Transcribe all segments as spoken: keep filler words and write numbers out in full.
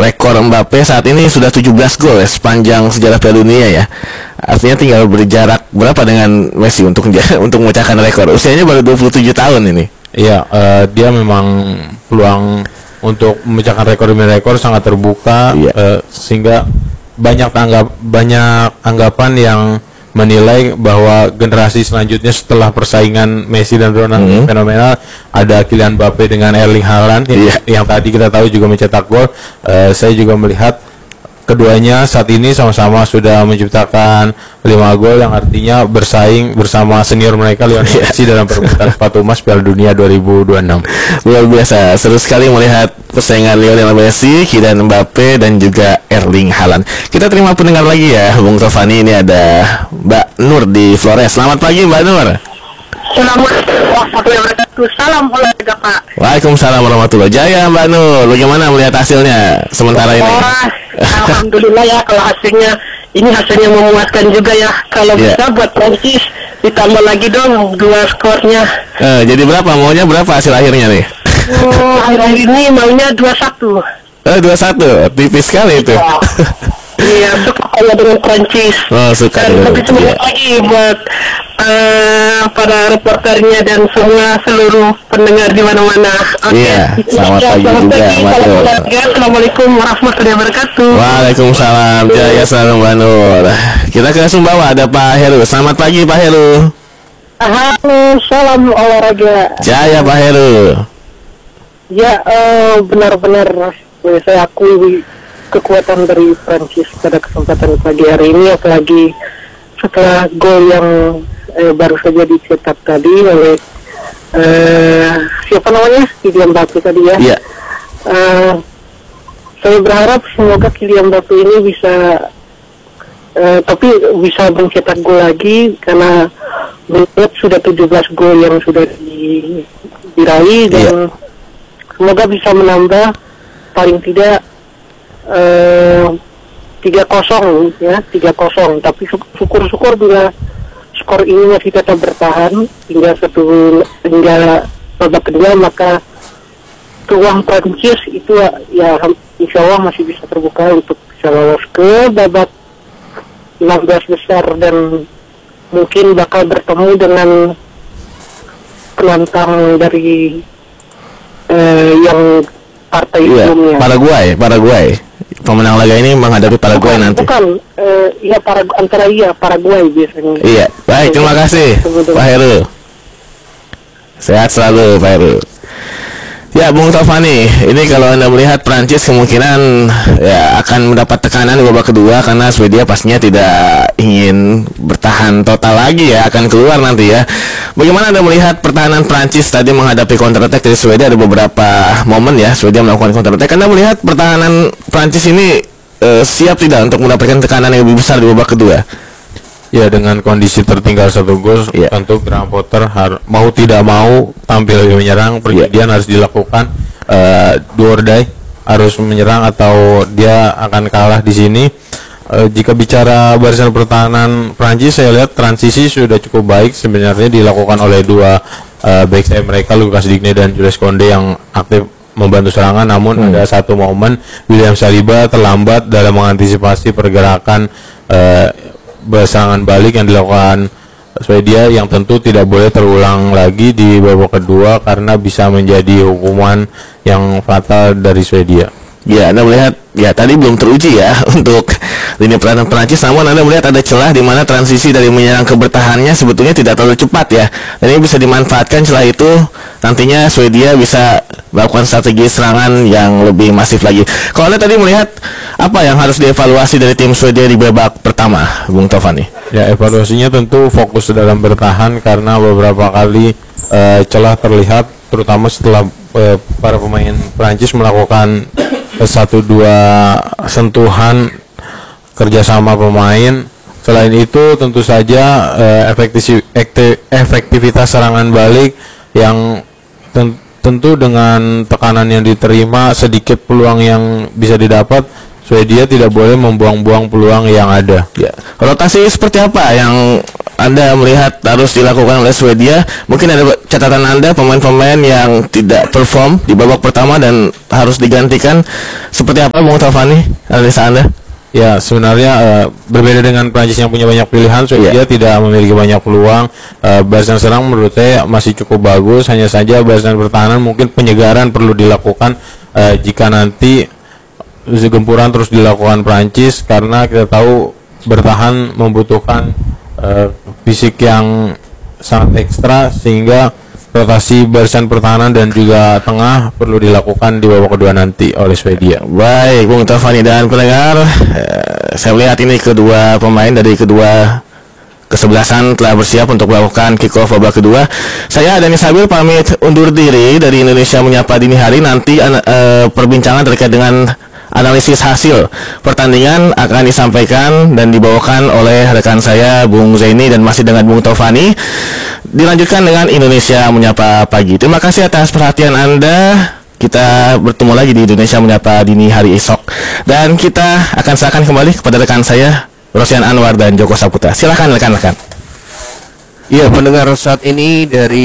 rekor Mbappe saat ini sudah tujuh belas gol ya sepanjang sejarah Piala Dunia ya. Artinya tinggal berjarak berapa dengan Messi untuk untuk memecahkan rekor. Usianya baru dua puluh tujuh tahun ini. Iya, uh, dia memang peluang untuk memecahkan rekor demi rekor sangat terbuka, iya. uh, sehingga banyak tanggap banyak anggapan yang menilai bahwa generasi selanjutnya setelah persaingan Messi dan Ronaldo hmm. fenomenal, ada Kylian Mbappe dengan Erling Haaland yang, yeah. yang tadi kita tahu juga mencetak gol. Uh, saya juga melihat keduanya saat ini sama-sama sudah menciptakan lima gol, yang artinya bersaing bersama senior mereka Lionel Messi dalam perebutan sepatu emas Piala Dunia dua ribu dua puluh enam. Luar biasa, seru sekali melihat persaingan Lionel Messi, Kylian Mbappe dan juga Erling Haaland. Kita terima pendengar lagi ya, Bung Tovani. Ini ada Mbak Nur di Flores. Selamat pagi Mbak Nur. Assalamualaikum warahmatullahi wabarakatuh. Salam olahraga Pak. Waalaikumsalam warahmatullahi wabarakatuh. Jaya Mbak Nur, bagaimana melihat hasilnya sementara ini? Oh, alhamdulillah ya, kalau hasilnya ini hasilnya memuaskan juga ya. Kalau yeah. bisa buat Prancis ditambah lagi dong dua skornya. Eh, jadi berapa? Maunya berapa hasil akhirnya nih? Oh, akhir-akhir ini maunya dua satu. Eh, dua satu, tipis sekali itu. Iya, suka kalau dengan Prancis. Oh, suka. Dan lebih semangat lagi buat uh, para reporternya dan semua seluruh pendengar di mana-mana. Oke. Okay. Iya, selamat ya, pagi selamat juga, Mbak Nur. Assalamualaikum warahmatullahi wabarakatuh. Waalaikumsalam. Jaya selalu Mbak Nur. Kita ke Sumbawa, ada Pak Heru. Selamat pagi Pak Heru. Halo, salam olahraga. Jaya Pak Heru. Ya, uh, benar-benar saya akui kekuatan dari Prancis pada kesempatan pagi hari ini, apalagi setelah gol yang eh, baru saja dicetak tadi oleh eh, siapa namanya, Kylian Mbappe tadi ya. Yeah. Uh, saya berharap semoga Kylian Mbappe ini bisa, uh, tapi bisa mencetak gol lagi, karena melihat sudah tujuh belas gol yang sudah di, diraih, dan yeah. semoga bisa menambah paling tidak tiga kosong ya, tiga kosong. Tapi syukur-syukur bila skor ini masih tetap bertahan hingga satu hingga babak kedua, maka peluang Prancis itu ya insya Allah masih bisa terbuka untuk bisa lolos ke babak enam belas besar, dan mungkin bakal bertemu dengan penantang dari eh, yang partai iya, umumnya. Paraguay, Paraguay. Pemenang laga ini menghadapi Paraguay bukan, nanti. Bukan, uh, iya para, antara iya Paraguay biasanya. Iya, baik, terima kasih Pak Heru. Sehat selalu Pak Heru. Ya, Bung Tovani, ini kalau Anda melihat Prancis kemungkinan ya akan mendapat tekanan di babak kedua, karena Swedia pastinya tidak ingin bertahan total lagi ya, akan keluar nanti ya. Bagaimana Anda melihat pertahanan Prancis tadi menghadapi counter attack dari Swedia? Ada beberapa momen ya Swedia melakukan counter attack. Anda melihat pertahanan Prancis ini eh, siap tidak untuk mendapatkan tekanan yang lebih besar di babak kedua? Ya, dengan kondisi tertinggal satu gol, yeah. tentu Graham Potter har- mau tidak mau tampil lebih menyerang. Pergantian yeah. harus dilakukan, uh, do or die, harus menyerang atau dia akan kalah di sini. Uh, jika bicara barisan pertahanan Prancis, saya lihat transisi sudah cukup baik sebenarnya dilakukan oleh dua uh, back sayap mereka, Lucas Digne dan Jules Koundé, yang aktif membantu serangan. Namun hmm. ada satu momen William Saliba terlambat dalam mengantisipasi pergerakan uh, berserangan balik yang dilakukan Swedia, yang tentu tidak boleh terulang lagi di babak kedua karena bisa menjadi hukuman yang fatal dari Swedia. Ya, Anda melihat ya tadi belum teruji ya untuk lini pertahanan Prancis, namun Anda melihat ada celah di mana transisi dari menyerang ke bertahannya sebetulnya tidak terlalu cepat ya, dan ini bisa dimanfaatkan. Celah itu nantinya Swedia bisa melakukan strategi serangan yang lebih masif lagi. Kalau Anda tadi melihat apa yang harus dievaluasi dari tim Swedia di babak pertama, Bung Tovani? Ya, evaluasinya tentu fokus dalam bertahan, karena beberapa kali uh, celah terlihat, terutama setelah uh, para pemain Prancis melakukan satu dua sentuhan kerjasama pemain. Selain itu tentu saja uh, efektivitas, efektivitas serangan balik yang ten- tentu dengan tekanan yang diterima, sedikit peluang yang bisa didapat, Swedia tidak boleh membuang-buang peluang yang ada. Ya. Rotasi seperti apa yang Anda melihat harus dilakukan oleh Swedia? Mungkin ada catatan Anda pemain-pemain yang tidak perform di babak pertama dan harus digantikan. Seperti apa, Bung Taufani, analisa Anda? Ya, sebenarnya uh, berbeda dengan Prancis yang punya banyak pilihan, Swedia yeah. tidak memiliki banyak peluang. Uh, barisan serang menurut saya masih cukup bagus, hanya saja barisan pertahanan mungkin penyegaran perlu dilakukan uh, jika nanti gempuran terus dilakukan Prancis, karena kita tahu bertahan membutuhkan uh, fisik yang sangat ekstra, sehingga rotasi barisan pertahanan dan juga tengah perlu dilakukan di babak kedua nanti oleh Swedia. Baik, Bung Taufani dan pendengar, eh, saya melihat ini kedua pemain dari kedua kesebelasan telah bersiap untuk melakukan kick off babak kedua. Saya Dani Sabil pamit undur diri dari Indonesia Menyapa Dini Hari. Nanti eh, perbincangan terkait dengan analisis hasil pertandingan akan disampaikan dan dibawakan oleh rekan saya Bung Zaini dan masih dengan Bung Taufani. Dilanjutkan dengan Indonesia Menyapa Pagi. Terima kasih atas perhatian Anda. Kita bertemu lagi di Indonesia Menyapa Dini Hari esok. Dan kita akan serahkan kembali kepada rekan saya Rosian Anwar dan Joko Saputra. Silakan rekan-rekan. Iya, pendengar, saat ini dari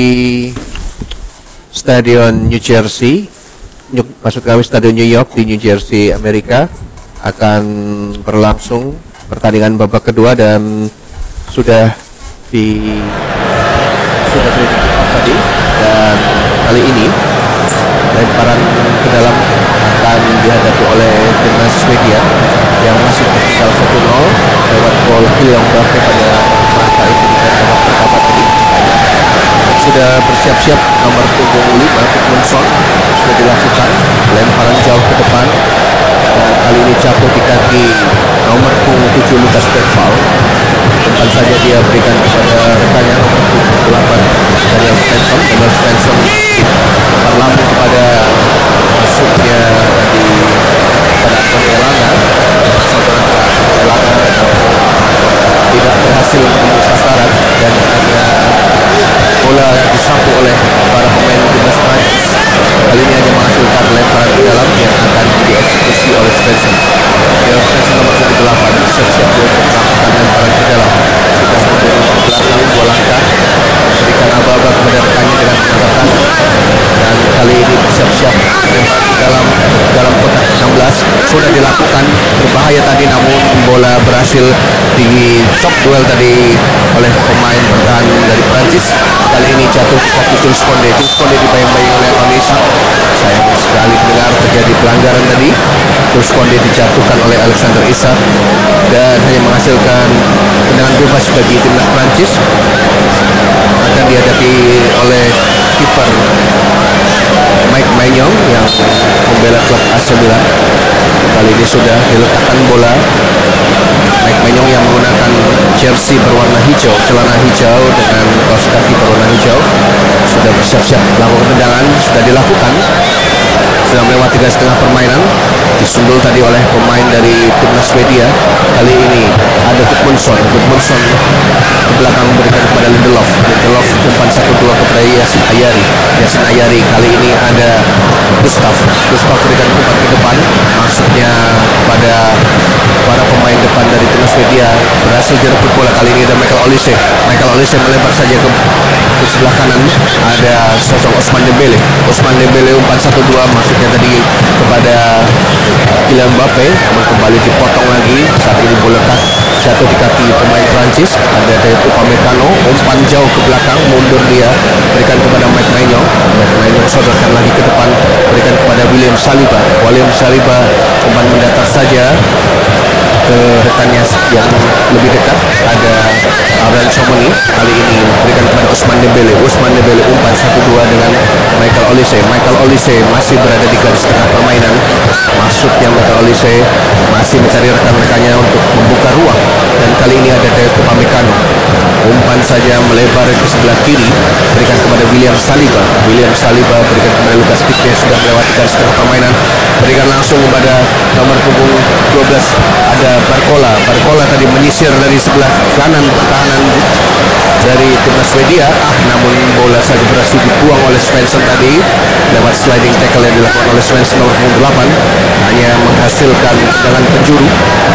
Stadion New Jersey, maksud kami Stadion New York di New Jersey, Amerika, akan berlangsung pertandingan babak kedua dan sudah di sudah terjadi tadi, dan kali ini lemparan ke dalam akan dihadapi oleh timnas Swedia yang masih tertinggal satu nol lewat gol Kylian Mbappe pada masa itu di babak pertama tadi. Sudah bersiap-siap nomor punggung lima Gudmundsson sudah dilakukan lemparan jauh ke depan, dan kali ini jatuh di kaki nomor punggung tujuh Lukas Bergvall. Umpan saja dia berikan kepada rekannya nomor punggung delapan Daniel Svensson. Daniel Svensson berlabuh kepada masuknya di pada Anthony Elanga. Saudara Elanga tidak berhasil menembus sasaran dan hanya bola disapu oleh para pemain timnas Prancis. Kali ini hanya menghasilkan lemparan ke dalam yang akan dieksekusi oleh Svensson. Daniel Svensson nomor delapan siap-siap untuk melakukan lemparan ke dalam. Sudah mendorong ke belakang dua langkah, memberikan aba-aba kepada rekannya dengan mengatakan, dan kali ini bersiap-siap lempar ke dalam dalam kotak enam belas. Sudah dilakukan, berbahaya tadi, namun bola berhasil dicop duel tadi oleh pemain bertahan dari Prancis. Kali ini jatuh ke kaki Jules Koundé. Jules Koundé dibayang-bayang oleh Anthony Isak. Sayang sekali mendengar terjadi pelanggaran tadi. Jules Koundé dijatuhkan oleh Alexander Isak dan hanya menghasilkan tendangan bebas bagi timnas Prancis. Akan dihadapi oleh kiper Mike Maignan yang membela klub A C Milan. Kali ini sudah diletakkan bola. Mike Maignan yang menggunakan jersey berwarna hijau, celana hijau dengan kaos kaki berwarna hijau, sudah bersiap-siap melakukan tendangan. Sudah dilakukan, sudah melewati tiga setengah permainan, disundul tadi oleh pemain dari timnas Swedia. Kali ini ada Gudmundsson. Gudmundsson ke belakang memberikan kepada Lindelof. Lindelof umpan satu dua kepada Yasin Ayari. Yasin Ayari kali ini ada Gustav. Gustav berikan umpan ke depan, maksudnya kepada para pemain depan dari timnas Swedia. Berhasil direbut bola, kali ini ada Michael Olise. Michael Olise melempar saja ke, ke sebelah kanan, ada sosok Ousmane Dembele. Ousmane Dembele umpan satu dua, maksudnya tadi kepada Kylian Mbappe, namun kembali dipotong lagi. Saat ini bola jatuh di kaki pemain Prancis. Ada David Upamecano, umpan jauh ke belakang, mundur dia, berikan kepada Mike Maignan. Mike Maignan sodorkan lagi ke depan, berikan kepada William Saliba. William Saliba umpan mendatar saja ke rekannya yang lebih dekat, ada Aurel Tchouameni. Kali ini berikan kepada Ousmane Dembele. Ousmane Dembele umpan satu dua dengan Michael Olise. Michael Olise masih berada di garis tengah permainan. Maksudnya Michael Olise masih mencari rekan-rekannya untuk membuka ruang, dan kali ini ada David Upamecano. Umpan saja melebar ke sebelah kiri, berikan kepada William Saliba. William Saliba berikan kepada Lucas Pique, sudah melewati garis tengah permainan, berikan langsung kepada nomor punggung dua belas ada Barcola. Barcola tadi menyisir dari sebelah kanan pertahanan dari timnas Swedia, ah namun bola saja berhasil dibuang oleh Svensson tadi lewat sliding tackle yang dilakukan oleh Svensson nomor punggung delapan, hanya menghasilkan jalan penjuru.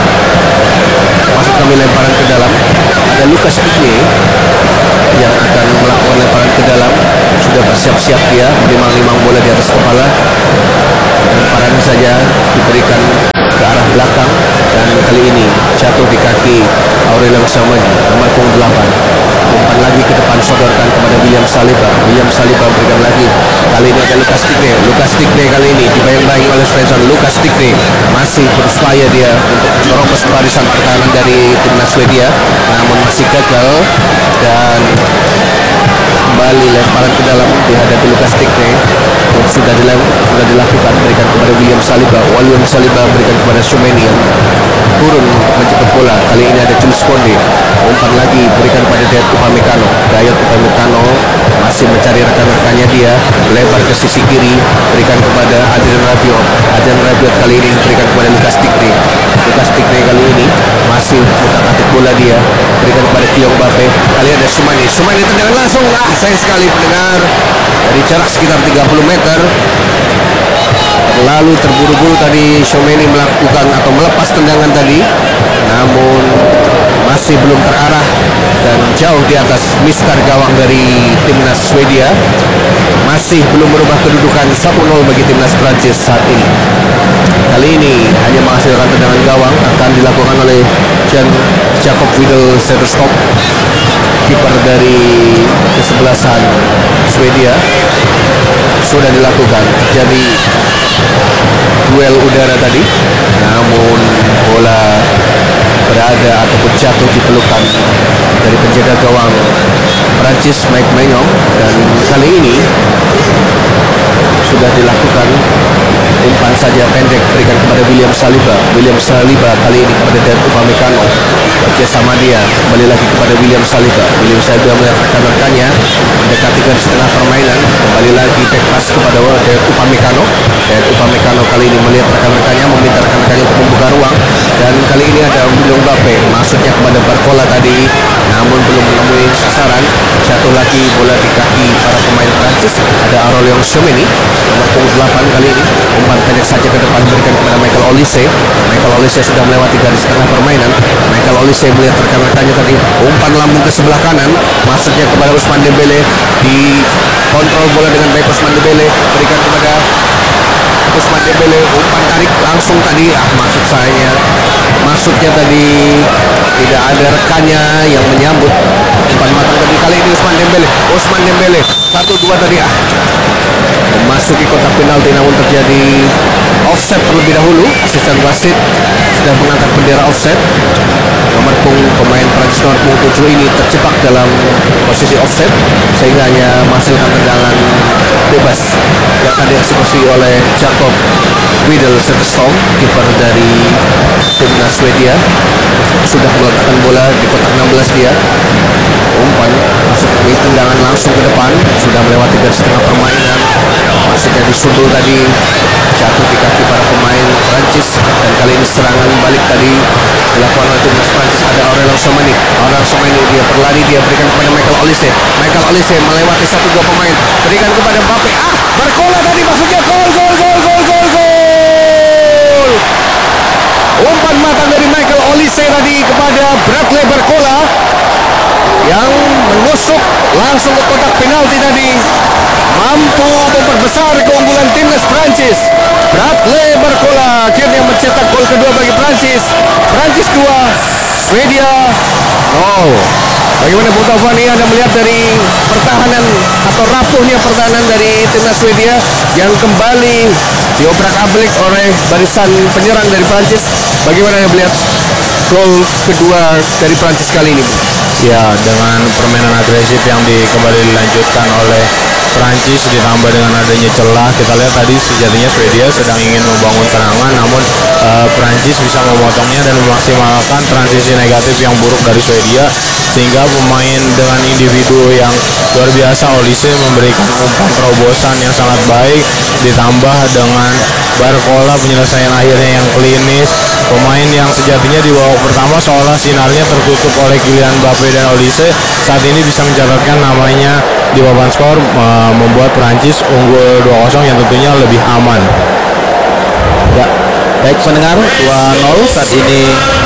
Maksud kami lemparan ke dalam, ada Lukas Digne yang akan melakukan lemparan ke dalam, sudah bersiap-siap dia melimang-limang bola di atas kepala. Lemparan saja diberikan ke arah belakang dan kali ini jatuh di kaki Aurelien Tchouameni nomor punggung delapan. Umpan lagi ke depan, sodorkan kepada William Saliba. William Saliba berikan lagi, kali ini ada Lukas Digne. Lukas Digne kali ini dibayang-bayangi oleh Svensson. Lukas Digne masih berupaya dia untuk merobos barisan pertahanan dari timnas Swedia, namun masih gagal dan kembali lemparan ke dalam dihadapi Lukas Digne. Sudah dilem, sudah dilakukan, berikan kepada William Saliba. William Saliba berikan kepada Tchouameni yang turun mencetak bola. Kali ini ada Jules Koundé. Umpan lagi berikan kepada Dayot Upamecano. Dayot Upamecano masih mencari rekan-rekannya dia, lebar ke sisi kiri, berikan kepada Adrien Rabiot. Adrien Rabiot kali ini berikan kepada Lukas Digne. Lukas Digne kali ini masih utak-atik bola dia, berikan kepada Kylian Mbappe. Kali ada Tchouameni. Tchouameni tendangan langsung. Ah, sayang sekali pendengar, dari jarak sekitar tiga puluh meter. Terlalu terburu-buru tadi Tchouameni melakukan atau melepas tendangan tadi, namun masih belum terarah dan jauh di atas mister gawang dari timnas Swedia. Masih belum merubah kedudukan satu nol bagi timnas Prancis saat ini. Kali ini hanya menghasilkan tendangan gawang, akan dilakukan oleh Jan Jakob Widel Zetterstrom, kiper dari kesebelasan Swedia. Sudah dilakukan, terjadi duel udara tadi, namun bola berada ataupun jatuh di pelukan dari penjaga gawang Prancis Mike Maignan, dan kali ini sudah dilakukan umpan saja pendek berikan kepada William Saliba. William Saliba kali ini kepada Dayot Upamecano, bersama dia kembali lagi kepada William Saliba. William Saliba melihat rekan-rekannya mendekati garis tengah permainan, kembali lagi back pass kepada Dayot Upamecano. Dayot Upamecano kali ini melihat rekan-rekannya, meminta rekan-rekannya untuk membuka ruang, dan kali ini ada Kylian Mbappe, maksudnya kepada Barcola tadi, namun belum menemui sasaran. Jatuh lagi bola di kaki para pemain Prancis, ada Aurelien Tchouameni nomor punggung delapan. Kali ini umpan pendek saja ke depan berikan kepada Michael Olise. Michael Olise sudah melewati garis tengah permainan. Michael Olise melihat rekan-rekannya tadi, umpan lambung ke sebelah kanan, maksudnya kepada Ousmane Dembélé. Di kontrol bola dengan baik Ousmane Dembélé, berikan kepada Ousmane Dembélé, umpan tarik langsung tadi, ah maksud saya maksudnya tadi tidak ada rekannya yang menyambut umpan matang tadi. Kali ini Ousmane Dembélé, Ousmane Dembélé satu dua tadi, ah memasuki kotak penalti, namun terjadi offset terlebih dahulu. Asisten wasit sudah mengangkat bendera offset. Nomor punggung pemain Prancis nomor punggung tujuh ini terjebak dalam posisi offset, sehingga hanya menghasilkan tendangan bebas yang akan dieksekusi oleh Jakob Widel Zetterstrom, kiper dari timnas Swedia. Sudah meletakkan bola di kotak enam belas dia. Umpan masuk ke tendangan langsung ke depan, sudah melewati garis tengah permainan, maksudnya disundul tadi, jatuh di kaki para pemain Prancis, dan kali ini serangan balik tadi dilakukan oleh timnas Prancis. Ada Aurelien Tchouameni. Aurelien Tchouameni dia berlari, dia berikan kepada Michael Olise. Michael Olise melewati satu dua pemain, berikan kepada Mbappe. Ah, Barcola tadi, maksudnya gol gol gol gol gol gol. Umpan matang dari Michael Olise tadi kepada Bradley Barcola yang menusuk langsung ke kotak penalti tadi, mampu memperbesar keunggulan timnas Prancis. Bradley Barcola akhirnya mencetak gol kedua bagi Prancis. Prancis dua, Swedia nol. Bagaimana Bung Taufani, Anda melihat dari pertahanan atau rapuhnya pertahanan dari timnas Swedia yang kembali diobrak-abrik oleh barisan penyerang dari Prancis? Bagaimana Anda melihat gol kedua dari Prancis kali ini, Bung? Ya, dengan permainan agresif yang di, kembali dilanjutkan oleh Prancis ditambah dengan adanya celah, kita lihat tadi sejatinya Swedia sedang ingin membangun serangan, namun uh, Prancis bisa memotongnya dan memaksimalkan transisi negatif yang buruk dari Swedia, sehingga pemain dengan individu yang luar biasa Olise memberikan umpan terobosan yang sangat baik, ditambah dengan Barcola penyelesaian akhirnya yang klinis. Pemain yang sejatinya di babak pertama seolah sinarnya tertutup oleh Kylian Mbappe dan Olise, saat ini bisa mencatatkan namanya di papan skor, membuat Prancis unggul dua kosong yang tentunya lebih aman. Ya, baik pendengar, dua nol saat ini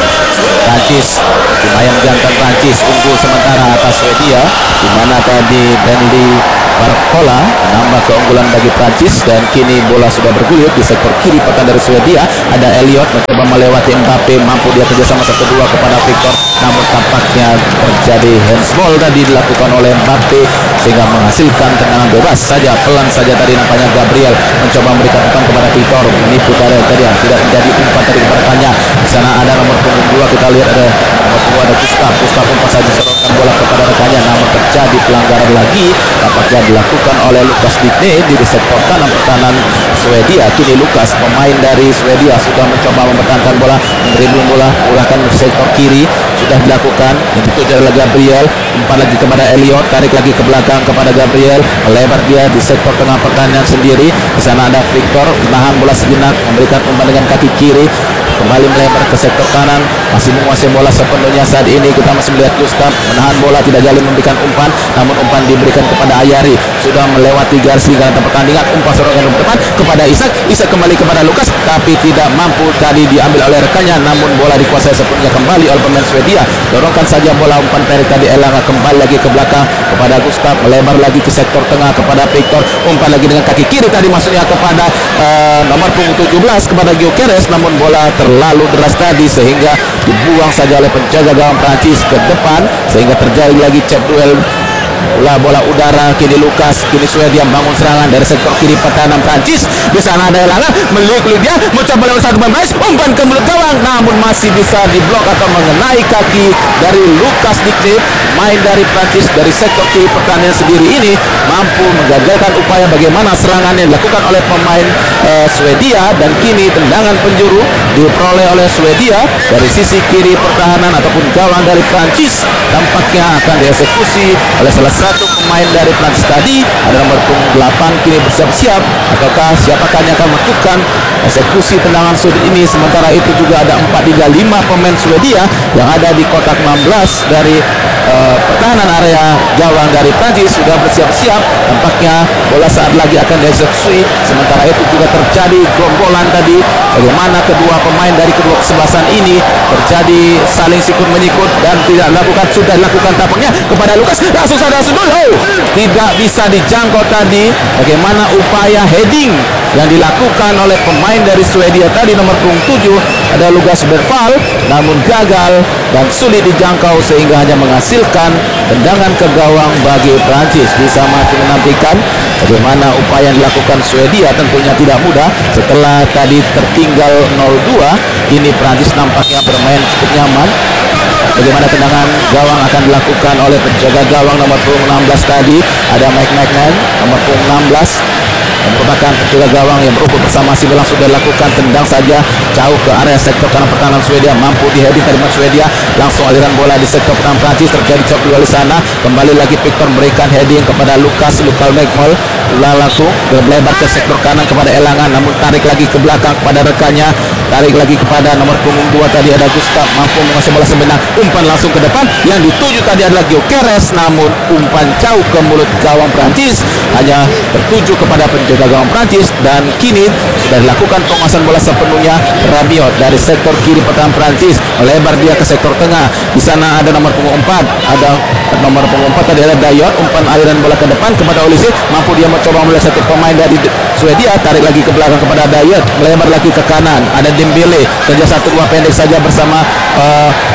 Prancis, lumayan jantan Prancis unggul sementara atas Swedia, di mana tadi Benly Barcola menambah keunggulan bagi Prancis, dan kini bola sudah bergulir di sektor kiri pertahanan dari Swedia. Ada Elliot mencoba melewati Mbappe, mampu dia kerjasama satu dua kepada Victor, namun tampaknya terjadi handsball tadi dilakukan oleh Mbappe sehingga menghasilkan tendangan bebas saja. Pelan saja tadi nampaknya Gabriel mencoba memberikan umpan kepada Victor, ini putaran tadi yang tidak menjadi umpan tadi kepada Kanya. Di sana ada nomor punggung dua, kita lihat ada nomor punggung ada Gustav. Gustav umpan saja serahkan bola kepada rekannya, namun terjadi pelanggaran lagi tampaknya dilakukan oleh Lukas Digne di sektor kanan pertahanan Swedia. Kini Lukas, pemain dari Swedia, sudah mencoba mempertahankan bola, menerima bola, ulahkan ke sektor kiri, sudah dilakukan. Yang itu adalah Gabriel, umpan lagi kepada Elliot, tarik lagi ke belakang kepada Gabriel, melebar dia di sektor tengah pertahanan sendiri. Di sana ada Victor, menahan bola sejenak, memberikan umpan dengan kaki kiri, kembali melebar ke sektor kanan, masih menguasai bola sepenuhnya saat ini. Kita masih melihat Gustav menahan bola, tidak jalin memberikan umpan, namun umpan diberikan kepada Ayari, sudah melewati garis lingkaran pertandingan. Umpan serangan ke depan kepada Isak, Isak kembali kepada Lukas, tapi tidak mampu tadi diambil oleh rekannya, namun bola dikuasai sepenuhnya kembali oleh pemain Swedia. Dorongkan saja bola, umpan pendek tadi Elanga kembali lagi ke belakang kepada Gustav, melebar lagi ke sektor tengah kepada Victor, umpan lagi dengan kaki kiri tadi maksudnya kepada uh, nomor punggung tujuh belas kepada Gyökeres, namun bola terlalu deras tadi sehingga dibuang saja oleh penjaga gawang Prancis ke depan, sehingga terjadi lagi cek duel bola bola udara. Kini Lukas, kini Swedia membangun serangan dari sektor kiri pertahanan Prancis. Di sana ada Elanga, meliuk-liuk dia mencoba lewat satu pemain, umpan ke mulut gawang, namun masih bisa diblok atau mengenai kaki dari Lukas Digne, main dari Prancis dari sektor kiri pertahanan sendiri ini mampu menggagalkan upaya bagaimana serangan yang dilakukan oleh pemain uh, Swedia, dan kini tendangan penjuru diperoleh oleh Swedia dari sisi kiri pertahanan ataupun gawang dari Prancis, tampaknya akan dieksekusi oleh salah satu pemain dari Prancis tadi. Ada nomor punggung delapan kini bersiap-siap, ataukah siapakah yang akan melakukan eksekusi tendangan sudut ini. Sementara itu juga ada empat hingga lima pemain Swedia yang ada di kotak enam belas dari uh, pertahanan area gawang dari Prancis sudah bersiap-siap, tampaknya bola saat lagi akan dieksekusi. Sementara itu juga terjadi gombolan tadi, bagaimana kedua pemain dari kedua kesebelasan ini terjadi saling sikut menyikut dan tidak dilakukan, sudah dilakukan tampaknya kepada Lukas, langsung saja langsung dulu, tidak bisa dijangkau tadi. Bagaimana upaya heading yang dilakukan oleh pemain dari Swedia tadi nomor punggung tujuh ada Lukas Berval, namun gagal dan sulit dijangkau sehingga hanya menghasilkan tendangan ke gawang bagi Prancis. Bisa masih menantikan bagaimana upaya yang dilakukan Swedia, tentunya tidak mudah setelah tadi tertinggal nol dua. Kini Prancis nampaknya bermain cukup nyaman. Bagaimana tendangan gawang akan dilakukan oleh penjaga gawang nomor punggung enam belas tadi ada Mike McNair nomor punggung enam belas, yang merupakan penjaga gawang yang berukut bersama si Belang, sudah dilakukan tendang saja jauh ke area sektor kanan pertahanan Swedia, mampu diheading dari Swedia, langsung aliran bola di sektor pertahanan Prancis, terjadi cok dua di sana, kembali lagi Victor memberikan heading kepada Lukas Lukal Megmol, langsung melebar ke sektor kanan kepada Elanga, namun tarik lagi ke belakang kepada rekannya, tarik lagi kepada nomor punggung dua tadi ada Gustav, mampu menguasai bola sebenarnya, umpan langsung ke depan, yang dituju tadi adalah Gyökeres, namun umpan jauh ke mulut gawang Prancis, hanya tertuju kepada penjaga gawang Prancis, dan kini sudah dilakukan penguasaan bola sepenuhnya. Rabiot dari sektor kiri pertahanan Prancis melebar dia ke sektor tengah, di sana ada nomor punggung empat, ada nomor punggung empat tadi ada Dayot, umpan aliran bola ke depan kepada Olise, mampu dia mencoba melihat satu pemain dari Swedia, tarik lagi ke belakang kepada Dayot, melebar lagi ke kanan, ada Dembele, kerja satu dua pendek saja bersama uh,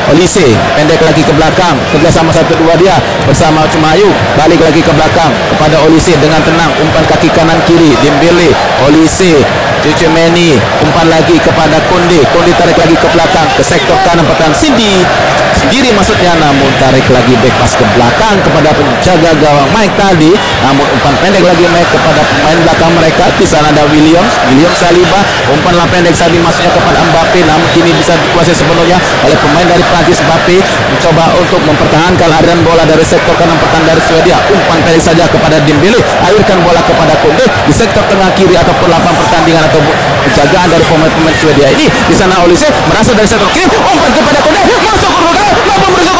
Olise pendek lagi ke belakang, kerjasama satu dua dia bersama Cumayu, balik lagi ke belakang kepada Olise dengan tenang, umpan kaki kanan kiri, Dembele, Olise, Cucumeni, umpan lagi kepada Konde, Konde tarik lagi ke belakang ke sektor kanan pertahanan Cindy sendiri maksudnya, namun tarik lagi back pass ke belakang kepada penjaga gawang Mike tadi, namun umpan pendek lagi Mike kepada pemain belakang mereka. Di sana ada Williams, William Saliba, umpan lah pendek tadi masuknya kepada Mbappe, namun kini bisa dikuasai sepenuhnya oleh pemain dari Prancis. Mbappe mencoba untuk mempertahankan aliran bola dari sektor kanan pertahanan dari Swedia, umpan pendek saja kepada Dembele, alirkan bola kepada Konde di sektor tengah kiri ataupun lapang pertandingan atau penjagaan dari pemain-pemain Swedia ini. Di sana Olise merasa dari sektor kiri, umpan kepada Konde, masuk ke roda, mampu berisiko.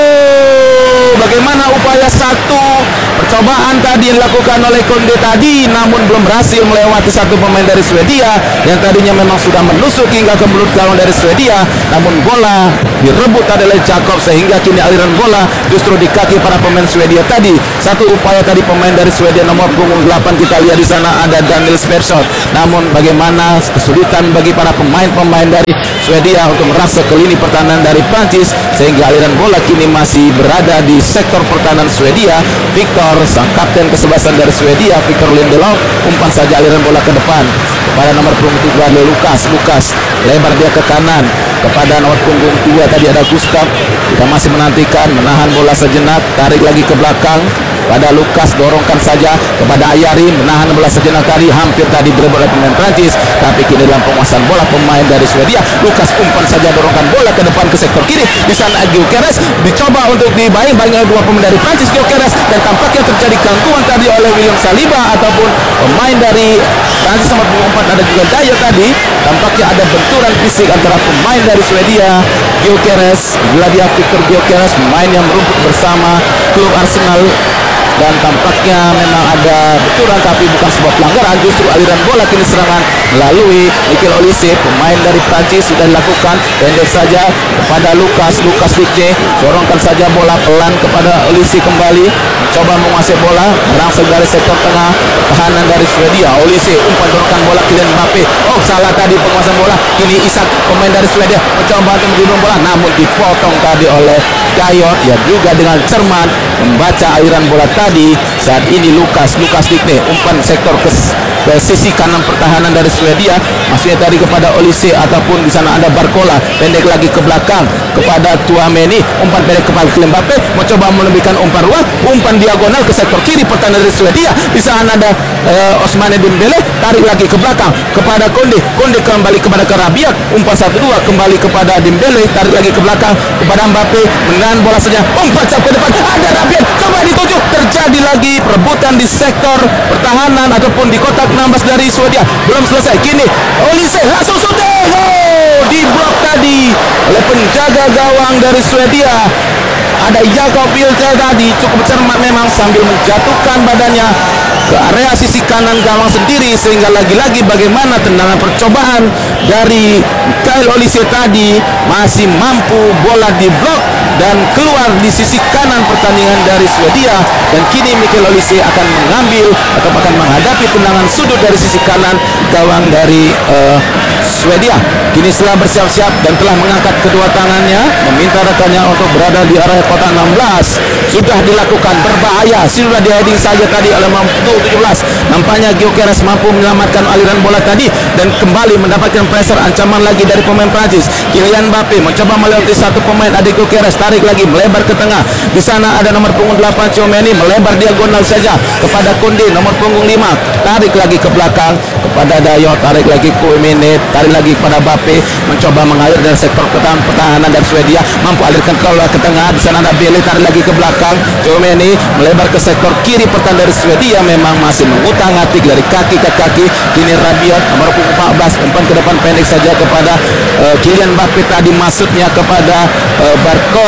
Bagaimana upaya satu percobaan tadi yang dilakukan oleh Konde tadi, namun belum berhasil melewati satu pemain dari Swedia yang tadinya memang sudah menusuk hingga ke mulut gawang dari Swedia, namun bola direbut oleh Jacob sehingga kini aliran bola justru di kaki para pemain Swedia tadi. Satu upaya tadi pemain dari Swedia nomor punggung delapan, kita lihat di sana ada Daniel Smersson, namun bagaimana kesulitan bagi para pemain-pemain dari Swedia untuk merasa ke lini pertahanan dari Prancis sehingga aliran bola kini masih berada di sektor pertahanan Swedia. Victor, sang kapten kesebelasan dari Swedia, Victor Lindelof, umpan saja aliran bola ke depan kepada nomor punggung tiga Lukas. Lukas lebar dia ke kanan kepada nomor punggung dua tadi ada Gustav. Kita masih menantikan, menahan bola sejenak, tarik lagi ke belakang pada Lukas, dorongkan saja kepada Ayari, menahan bola sejenak tadi, hampir tadi direbut oleh pemain Prancis, tapi kini dalam penguasaan bola pemain dari Swedia. Lukas umpan saja, dorongkan bola ke depan ke sektor kiri. Di sana Gyökeres dicoba untuk dibayang-bayang oleh dua pemain dari Prancis, Gyökeres, dan tampaknya terjadi gangguan tadi oleh William Saliba ataupun pemain dari Prancis nomor punggung empat ada juga Daya tadi. Tampaknya ada benturan fisik antara pemain dari Swedia, Gyökeres, Vladia Victor Gyökeres, pemain yang merumput bersama klub Arsenal, dan tampaknya memang ada benturan tapi bukan sebuah pelanggaran, justru aliran bola kini serangan melalui Mikel Olise, pemain dari Prancis sudah dilakukan, pendek saja kepada Lukas, Lukas Dikne, dorongkan saja bola pelan kepada Olise kembali, mencoba menguasai bola, merangsek dari sektor tengah pertahanan dari Swedia. Olise umpan, dorongkan bola Kylian Mbappe, oh salah tadi penguasaan bola, kini Isak pemain dari Swedia mencoba untuk mendorong bola, namun dipotong tadi oleh Dayot yang juga dengan cermat membaca aliran bola tadi. Saat ini Lukas, Lukas Dikne, umpan sektor ke, ke sisi kanan pertahanan dari Swedia, maksudnya tadi kepada Olise ataupun di sana ada Barcola, pendek lagi ke belakang kepada Tchouaméni, umpan pendek kepada Kylian Mbappe, mencoba melebihkan umpan ruang, umpan diagonal ke sektor kiri pertahanan dari Swedia. Di sana ada uh, Ousmane Dembele, tarik lagi ke belakang kepada Konde, Konde kembali kepada Rabiot, umpan satu dua kembali kepada Dembele, tarik lagi ke belakang kepada Mbappe, menahan bola saja, umpan sampai depan, ada Rabiot, coba dituju, terjadi lagi perebutan di sektor pertahanan ataupun di kotak enam belas dari Swedia. Belum selesai, kini Olise langsung syuting, oh, di blok tadi oleh penjaga gawang dari Swedia. Ada Jakob Wiltje tadi cukup cermat memang sambil menjatuhkan badannya ke area sisi kanan gawang sendiri, sehingga lagi-lagi bagaimana tendangan percobaan dari Mikel Olise tadi masih mampu bola di blok dan keluar di sisi kanan pertandingan dari Swedia, dan kini Mikel Olise akan mengambil atau akan menghadapi tendangan sudut dari sisi kanan gawang dari uh, Swedia. Kini setelah bersiap-siap dan telah mengangkat kedua tangannya meminta rekannya untuk berada di area kotak enam belas, sudah dilakukan berbahaya, sudah di heading saja tadi oleh tujuh belas. Nampaknya Gyökeres mampu menyelamatkan aliran bola tadi dan kembali mendapatkan pressure ancaman lagi dari pemain Prancis. Kylian Mbappe mencoba melewati satu pemain, ada Gyökeres, tarik lagi melebar ke tengah. Di sana ada nomor punggung delapan Tchouaméni, melebar diagonal saja kepada Konde, nomor punggung lima, tarik lagi ke belakang kepada Dayot, tarik lagi Tchouaméni, tarik lagi kepada Mbappe, mencoba mengalir dari sektor pertahanan pertahanan dari Swedia, mampu alirkan ke ke tengah. Di sana ada Bele, tarik lagi ke belakang, Tchouaméni melebar ke sektor kiri pertahanan dari Swedia, memang masih mengutak-atik dari kaki ke kaki. Kini Rabiot nomor empat belas, umpan ke depan pendek saja kepada uh, Kylian Mbappe tadi, maksudnya kepada uh, Barcola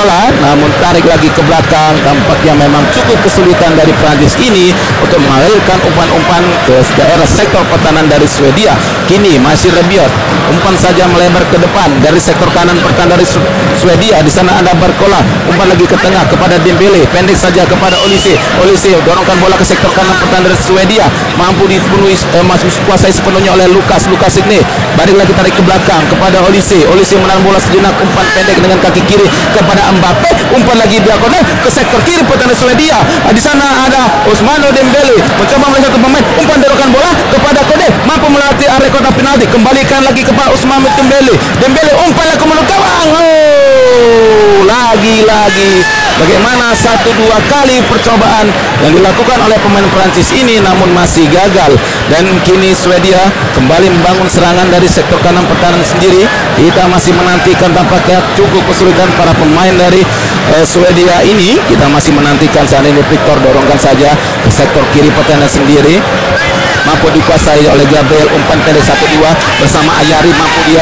bola, namun tarik lagi ke belakang. Tampaknya memang cukup kesulitan dari Prancis ini untuk mengalirkan umpan-umpan ke daerah sektor pertahanan dari Swedia. Kini masih Rebiot, umpan saja melebar ke depan dari sektor kanan pertahanan dari Swedia. Di sana ada Barcola, umpan lagi ke tengah kepada Dembele, pendek saja kepada Olise. Olise dorongkan bola ke sektor kanan pertahanan dari Swedia, mampu dipenuhi eh, masuk kuasai sepenuhnya oleh Lukas. Lukas ini balik lagi tarik ke belakang kepada Olise. Olise menahan bola sejenak, umpan pendek dengan kaki kiri kepada Mbappe, umpan lagi diagonal ke sektor kiri pertahanan Swedia. Di sana ada Ousmane Dembele mencoba melihat satu pemain, umpan dorongkan bola kepada Kode, mampu melewati area kotak penalti, kembalikan lagi kepada Ousmane Dembele. Dembele umpan lagi menuju gawang. Oh, lagi-lagi bagaimana satu dua kali percobaan yang dilakukan oleh pemain Prancis ini namun masih gagal, dan kini Swedia kembali membangun serangan dari sektor kanan pertahanan sendiri. Kita masih menantikan, tampaknya cukup kesulitan para pemain dari eh, Swedia ini. Kita masih menantikan. Saat ini Victor dorongkan saja ke sektor kiri pertahanan sendiri, mampu dikuasai oleh Gabriel, umpan pendek satu dua bersama Ayari, mampu dia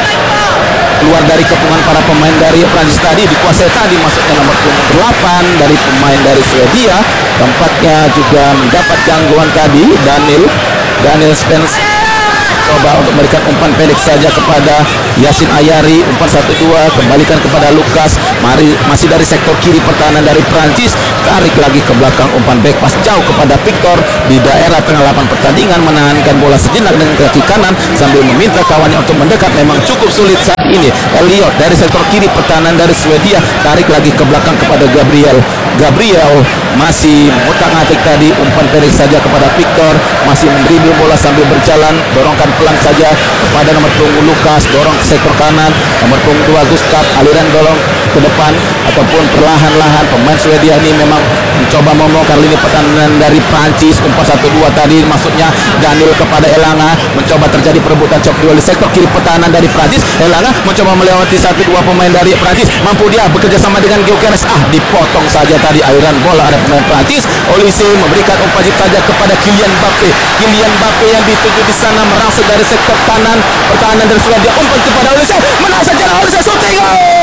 keluar dari kepungan para pemain dari Prancis tadi, dikuasai tadi masuknya nomor delapan dari pemain dari Swedia. Tampaknya juga mendapat gangguan tadi. Daniel Daniel Spence coba untuk memberikan umpan pendek saja kepada Yasin Ayari, umpan satu dua kembalikan kepada Lukas. Mari masih dari sektor kiri pertahanan dari Prancis, tarik lagi ke belakang, umpan back pas jauh kepada Victor di daerah tengah lapangan pertandingan, menahankan bola sejenak dengan kaki kanan sambil meminta kawannya untuk mendekat. Memang cukup sulit saat ini. Elliot dari sektor kiri pertahanan dari Swedia tarik lagi ke belakang kepada Gabriel. Gabriel masih mengutak-atik tadi, umpan pendek saja kepada Victor, masih mendribble bola sambil berjalan, dorongkan pelan saja kepada nomor punggung Lukas, dorong ke sektor kanan, nomor punggung dua Gustav, aliran dorong ke depan ataupun perlahan-lahan. Pemain Swedia ini memang mencoba membongkar lini pertahanan dari Prancis. Umpan satu dua tadi maksudnya Daniel kepada Elanga, mencoba terjadi perebutan cok duel di sektor kiri pertahanan dari Prancis. Elanga mencoba melewati satu dua pemain dari Prancis, mampu dia bekerja sama dengan Gyökeres, ah dipotong saja tadi aliran bola ada pemain Prancis. Olise memberikan umpan saja kepada Kylian Mbappe. Kylian Mbappe yang dituju di sana merangsek dari sektor kanan pertahanan dari Swedia, umpan kepada Olise, menang saja Olise, shooting.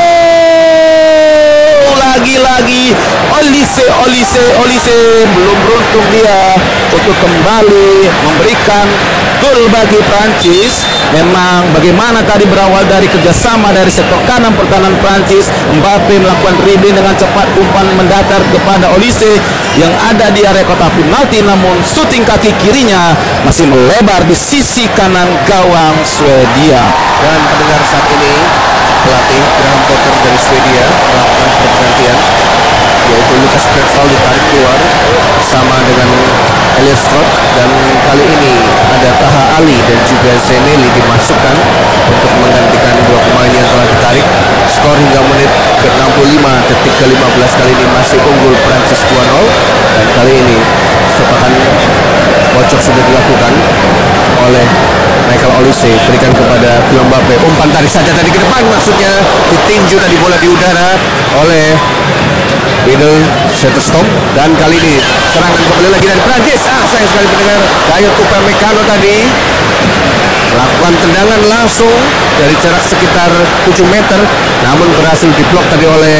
Oh, lagi-lagi Olise Olise Olise belum beruntung dia untuk kembali memberikan gol bagi Prancis. Memang bagaimana tadi berawal dari kerjasama dari sektor kanan pertahanan Prancis, Mbappe melakukan dribbling dengan cepat, umpan mendatar kepada Olise yang ada di area kotak penalti, namun syuting kaki kirinya masih melebar di sisi kanan gawang Swedia. Dan pendengar, saat ini pelatih Graham Potter dari Swedia melakukan pergantian, yaitu Lukas Bergvall ditarik keluar bersama dengan Elliot Stroop, dan kali ini ada Taha Ali dan juga Zeneli dimasukkan untuk menggantikan dua pemain yang telah ditarik. Skor hingga menit ke enam puluh lima detik ke lima belas kali ini masih unggul Prancis dua nol, dan kali ini sepakan bocor sudah dilakukan oleh Michael Olise, berikan kepada Kylian Mbappe, umpan tarik saja tadi ke depan, maksudnya ditinju tadi bola di udara oleh Riddle Shutterstock, dan kali ini serangan kembali lagi dari Prancis. Ah, sayang sekali pendengar, Dayot Upamecano tadi melakukan tendangan langsung dari jarak sekitar tujuh meter, namun berhasil diblok tadi oleh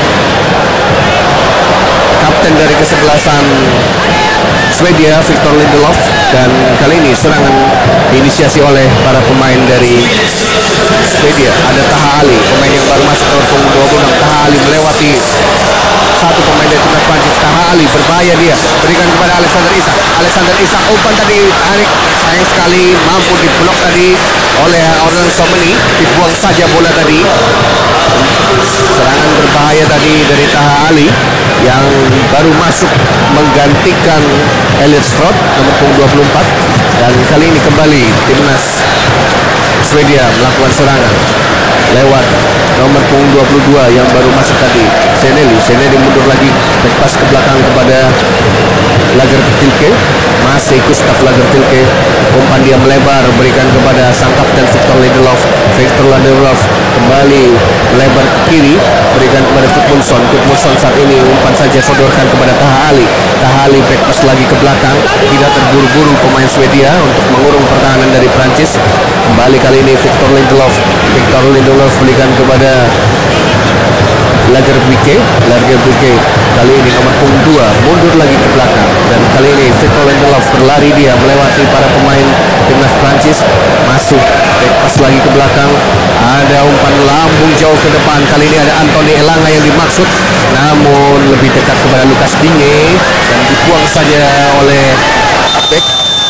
kapten dari kesebelasan Swedia, Victor Lindelof, dan kali ini serangan diinisiasi oleh para pemain dari Swedia. Ada Taha Ali, pemain yang baru masuk nomor punggung dua puluh enam. Taha Ali melewati satu pemain dari timnas Prancis. Taha Ali berbahaya, dia berikan kepada Alexander Isak. Alexander Isak umpan tadi tarik, sayang sekali mampu diblok tadi oleh Orlan Someni, dibuang saja bola tadi. Serangan berbahaya tadi dari Taha Ali yang baru masuk menggantikan Elliot Stroop nomor punggung dua puluh empat, dan kali ini kembali timnas Swedia melakukan serangan lewat nomor punggung dua puluh dua yang baru masuk tadi, Zeneli. Zeneli mundur lagi, lepas ke belakang kepada Lagertilke, masih Gustav Lagertilke, umpan dia melebar, berikan kepada sang kapten Victor Lindelof. Victor Lindelof kembali melebar ke kiri, berikan kepada Gudmundsson. Gudmundsson saat ini umpan saja sodorkan kepada Taha Ali. Taha Ali back pass lagi ke belakang, tidak terburu-buru pemain Swedia untuk mengurung pertahanan dari Prancis. Kembali kali ini Victor Lindelof. Victor Lindelof berikan kepada Lagerbique. Lagerbique kali ini nomor punggung dua mundur lagi ke belakang, dan kali ini Victor Lindelof berlari dia melewati para pemain timnas Prancis, masih back pass lagi ke belakang, ada umpan lambung jauh ke depan. Kali ini ada Anthony Elanga yang dimaksud, namun lebih dekat kepada Lucas Digne dan dibuang saja oleh back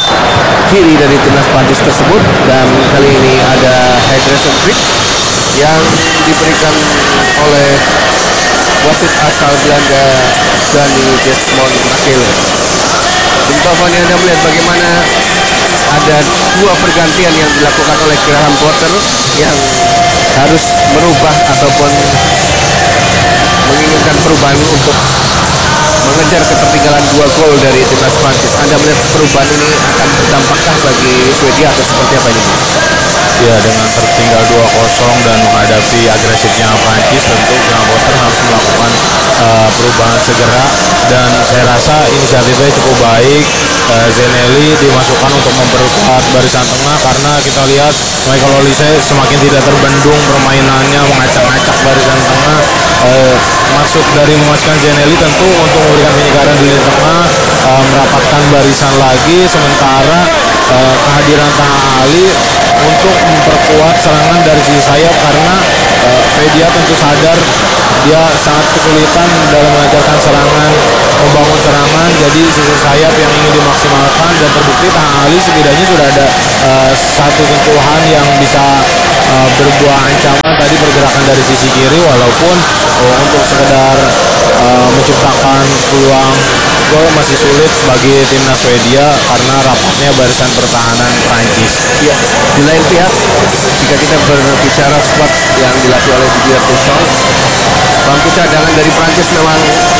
kiri dari timnas Prancis tersebut. Dan kali ini ada hydration break yang diberikan oleh wasit asal Belanda Dani Desmond Makele. Bung Taufan, Anda melihat bagaimana ada dua pergantian yang dilakukan oleh Graham Potter yang harus merubah ataupun menginginkan perubahan untuk mengejar ketertinggalan dua gol dari timnas Prancis. Anda melihat perubahan ini akan berdampakkah bagi Swedia atau seperti apa ini? Ya, dengan tertinggal dua kosong dan menghadapi agresifnya Prancis, tentu Graham Potter harus melakukan uh, perubahan segera, dan saya rasa inisiatifnya cukup baik. uh, Zenelli dimasukkan untuk memperkuat barisan tengah, karena kita lihat Michael Olise semakin tidak terbendung permainannya, mengacak-acak barisan tengah. uh, maksud dari memasukkan Zenelli tentu untuk memberikan penyegaran di lini tengah, uh, merapatkan barisan lagi, sementara uh, kehadiran Taha Ali untuk memperkuat serangan dari sisi sayap, karena uh, Swedia tentu sadar dia sangat kesulitan dalam melancarkan serangan, membangun serangan. Jadi sisi sayap yang ingin dimaksimalkan, dan terbukti Taha Ali setidaknya sudah ada uh, satu sentuhan yang bisa uh, berbuah ancaman tadi, pergerakan dari sisi kiri, walaupun uh, untuk sekedar uh, menciptakan peluang gol masih sulit bagi timnas Swedia karena rapatnya barisan pertahanan Prancis. Ya, di lain pihak, jika kita berbicara squad yang dilatih oleh Didier Deschamps, bangku cadangan dari Prancis memang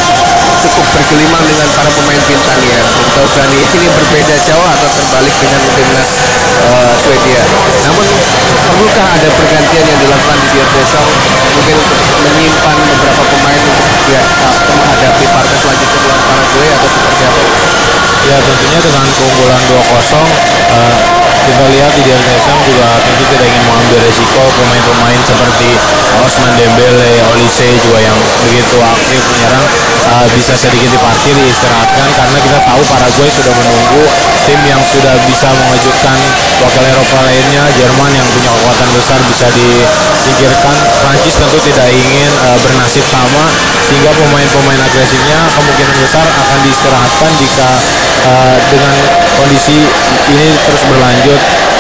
cukup bergelimang dengan para pemain bintangnya. Untuk Dani ini berbeda jauh atau terbalik dengan timnas uh, Swedia. Namun perlukah ada pergantian yang dilakukan Didier Deschamps mungkin untuk menyimpan beberapa pemain untuk ya, uh, menghadapi partai selanjutnya melawan Paraguay atau seperti apa? Ya, tentunya dengan keunggulan dua kosong uh, kita lihat Didier Deschamps juga tentu tidak ingin mengambil resiko pemain-pemain seperti Ousmane Dembele, Olise juga yang begitu aktif menyerang uh, bisa sedikit diparkir, diistirahatkan, karena kita tahu Paraguay sudah menunggu tim yang sudah bisa mengejutkan wakil Eropa lainnya. Jerman yang punya kekuatan besar bisa disingkirkan. Prancis tentu tidak ingin uh, bernasib sama, sehingga pemain-pemain agresifnya kemungkinan besar akan diistirahatkan jika uh, dengan kondisi ini terus berlanjut.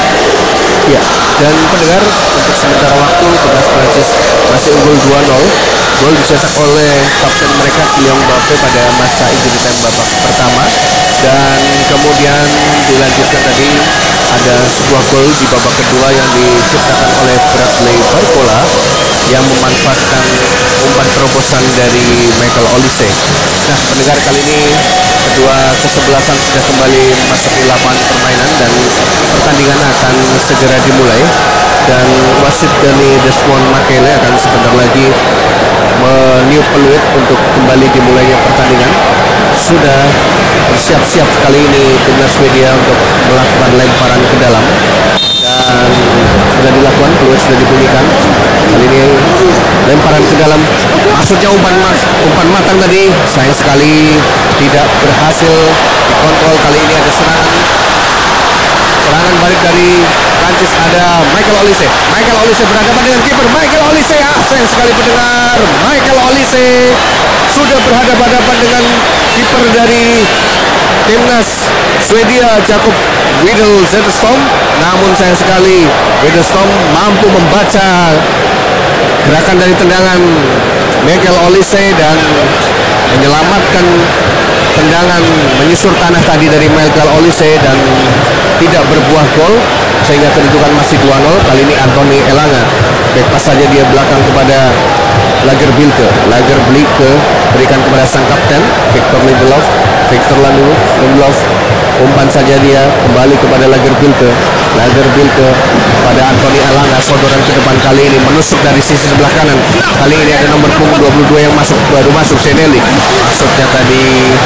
Ya, dan pendengar, untuk sementara waktu timnas Prancis masih unggul dua nol. Gol dicetak oleh kapten mereka Kylian Mbappe pada masa injury time babak pertama, dan kemudian dilanjutkan tadi ada sebuah gol di babak kedua yang diciptakan oleh Bradley Barcola yang memanfaatkan umpan terobosan dari Michael Olise. Nah, pendengar, kali ini kedua kesebelasan sudah kembali memasuki lapangan permainan dan pertandingan akan segera dimulai, dan wasit Dani Desmond Makele akan sebentar lagi meniup peluit untuk kembali dimulainya pertandingan. Sudah bersiap-siap kali ini timnas Swedia untuk melakukan lemparan ke dalam, dan sudah dilakukan, peluit sudah dibunyikan. Kali ini lemparan ke dalam, maksudnya umpan umpan matang tadi, sayang sekali tidak berhasil dikontrol. Kali ini ada serangan serangan balik dari Prancis, ada Michael Olise. Michael Olise berhadapan dengan kiper. Michael Olise, ah, sayang sekali pendengar, Michael Olise sudah berhadapan-hadapan dengan kiper dari timnas Swedia, Jakob Widel Zetterstrom. Namun sayang sekali Zetterstrom mampu membaca gerakan dari tendangan Michael Olise dan menyelamatkan tendangan menyusur tanah tadi dari Michael Olise dan tidak berbuah gol, sehingga kedudukan masih dua nol. Kali ini Anthony Elanga back pass saja dia belakang kepada Lagerbielke. Lagerbielke berikan kepada sang kapten Victor Lindelof. Victor Lindelof umpan saja dia kembali kepada Lagerbielke. Lagerbielke pada Anthony Elanga, sodoran ke depan kali ini menusuk dari sisi sebelah kanan. Kali ini ada nomor punggung dua puluh dua yang masuk, baru masuk Zenelli. Maksudnya tadi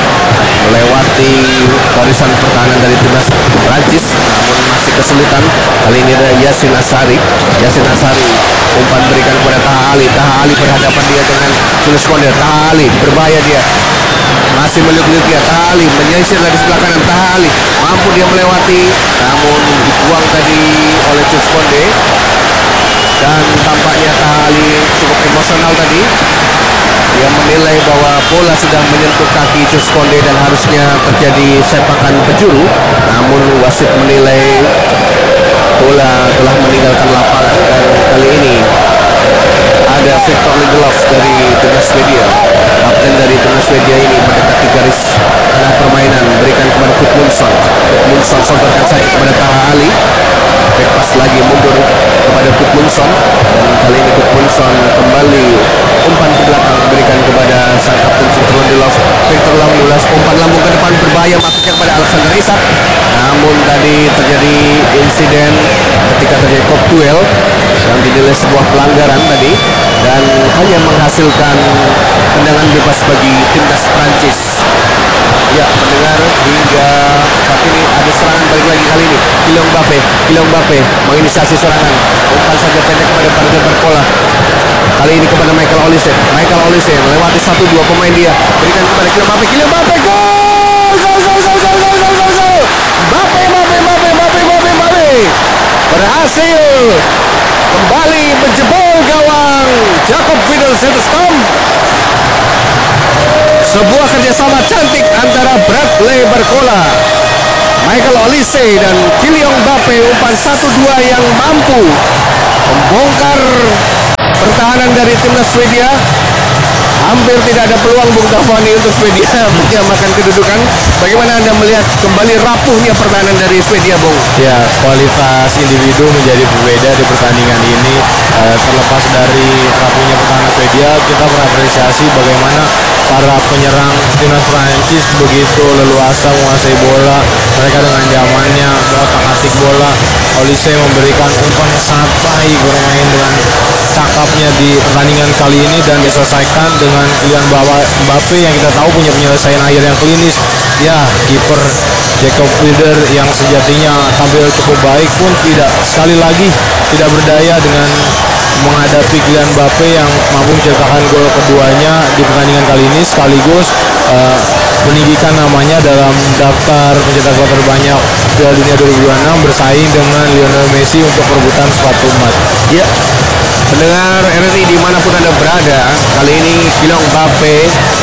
melewati barisan pertahanan dari timnas Prancis, namun masih kesulitan. Kali ini ada Yasin Asari. Yasin Asari Umpan berikan kepada Taha Ali. Taha Ali berhadapan dia dengan Julius Konde. Taha Ali berbahaya dia. Masih meliuk-liuk dia. Taha Ali menyisir dari sebelah kanan. Taha Ali mampu dia melewati, namun dibuang tadi oleh Julius Konde. Dan tampaknya Taha Ali cukup emosional tadi. Dia menilai bahwa bola sudah menyentuh kaki Julius Konde dan harusnya terjadi sepakan penjuru. Namun wasit menilai bola telah meninggalkan lapangan, dan kali ini ada Victor Lindelof dari timnas Swedia. Kapten dari timnas Swedia ini mendekati garis tengah permainan, berikan kepada Gudmundsson. Gudmundsson sontorkan saja kepada Taha Ali. Backpass lagi mundur kepada Gudmundsson, dan kali ini Gudmundsson kembali umpan ke belakang, berikan kepada sang kapten Victor Lindelof. Victor Lindelof umpan lambung ke depan berbahaya, masuknya kepada Alexander Isak. Namun tadi terjadi insiden ketika terjadi kop duel yang dinilai sebuah pelanggaran tadi, dan hanya menghasilkan tendangan bebas bagi timnas Prancis. Ya, mendengar hingga saat ini ada serangan balik lagi kali ini. Kylian Mbappe, Kylian Mbappe menginisiasi serangan. Umpan saja pendek kepada Bardet Barcola. Kali ini kepada Michael Olise. Michael Olise melewati satu dua pemain dia. Berikan kepada Kylian Mbappe. Kylian Mbappe, gol! Gol, gol, gol, gol, gol, gol, gol, gol! Mbappe, Mbappe, Mbappe, Mbappe, Mbappe, Mbappe! Berhasil kembali menjebol gawang Jakob Vidal Zetterstam. Sebuah kerjasama cantik antara Bradley Barcola, Michael Olise, dan Kylian Mbappe. Umpan satu dua yang mampu membongkar pertahanan dari timnas Swedia. Hampir tidak ada peluang Bung Tafani untuk Swedia menyamakan kedudukan. Bagaimana Anda melihat kembali rapuhnya pertahanan dari Swedia, Bung? Ya, kualitas individu menjadi berbeda di pertandingan ini. Uh, terlepas dari rapuhnya pertahanan Swedia, kita mengapresiasi bagaimana para penyerang timnas Prancis begitu leluasa menguasai bola. Mereka dengan zamannya mengotak-atik bola. Olise memberikan umpan yang sangat baik, bermain dengan cakapnya di pertandingan kali ini, dan diselesaikan dengan Kylian Mbappe yang kita tahu punya penyelesaian akhir yang klinis. Ya, kiper Jakob Vidal yang sejatinya tampil cukup baik pun tidak, sekali lagi tidak berdaya dengan menghadapi Kylian Mbappe yang mampu mencetakkan gol keduanya di pertandingan kali ini, sekaligus uh, meninggikan namanya dalam daftar pencetak gol terbanyak Piala Dunia dua ribu dua puluh enam, bersaing dengan Lionel Messi untuk perebutan sepatu emas. Ya, pendengar R R I dimanapun Anda berada, kali ini Kylian Mbappe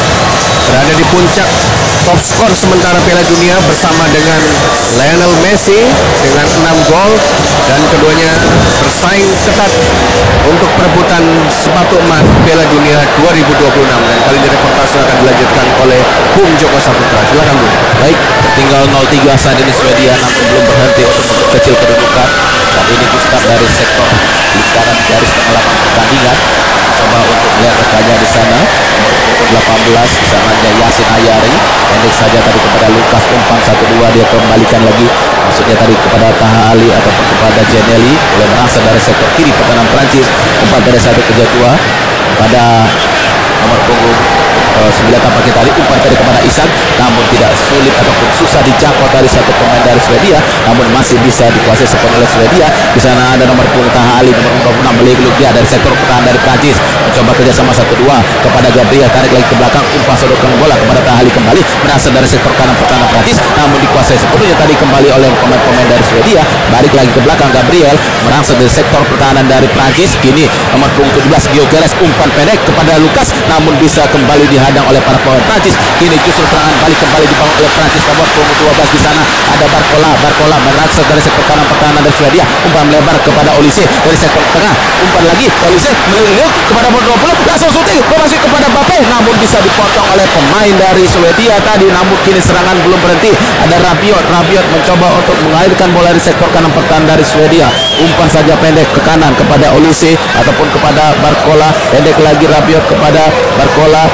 berada di puncak top skor sementara Piala Dunia bersama dengan Lionel Messi dengan enam gol, dan keduanya bersaing ketat untuk perebutan sepatu emas Piala Dunia dua ribu dua puluh enam. Dan kali ini reportase akan dilanjutkan oleh Bung Joko Saputra. Silakan, Bung. Baik, tinggal nol tiga saat ini Swedia, namun belum berhenti untuk memperkecil kedudukan. Dan ini Gustav dari sektor lingkaran garis tengah lapangan pertandingan coba untuk melihat rekannya di sana. Nomor delapan belas di sananya Yasin Ayari, pendek saja tadi kepada Lukas, umpan satu dua dia kembalikan lagi, maksudnya tadi kepada Taha Ali ataupun kepada Jenelli. Boleh merasa dari sektor kiri pertahanan Prancis, umpan dari satu kejatua pada nomor punggung uh, sembilan tampaknya tadi, umpan tadi kepada Isak, namun tidak sulit ataupun susah dijangkau dari satu pemain dari Swedia, namun masih bisa dikuasai sepenuhnya oleh Swedia. Di sana ada nomor punggung Taha Ali, nomor dua puluh enam Belek dia dari sektor pertahanan dari Prancis, mencoba kerjasama satu dua kepada Gabriel, tarik lagi ke belakang, umpan sodorkan bola kepada Taha Ali kembali berasal dari sektor kanan pertahanan Prancis, namun dikuasai sepenuhnya tadi kembali oleh pemain-pemain dari Swedia. Balik lagi ke belakang, Gabriel merangsak dari sektor pertahanan dari Prancis. Kini nomor punggung tujuh belas Gyökeres, umpan pendek kepada Lukas, namun bisa kembali dihadang oleh para pemain Prancis. Kini justru serangan balik kembali dibangun oleh Prancis. Nomor punggung dua belas di sana ada Barcola. Barcola merangsak dari sektor kanan pertahanan dari Swedia, umpan melebar kepada Olise dari sektor tengah, umpan lagi Olise meliuk kepada nomor dua puluh, langsung syuting masih kepada Mbappe, namun bisa dipotong oleh pemain dari Swedia tadi. Namun kini serangan belum berhenti, ada Rabiot. Rabiot mencoba untuk mengalirkan bola dari sektor kanan pertahanan dari Swedia, umpan saja pendek ke kanan kepada Olise ataupun kepada Barcola, pendek lagi Rabiot kepada Barcola, umpan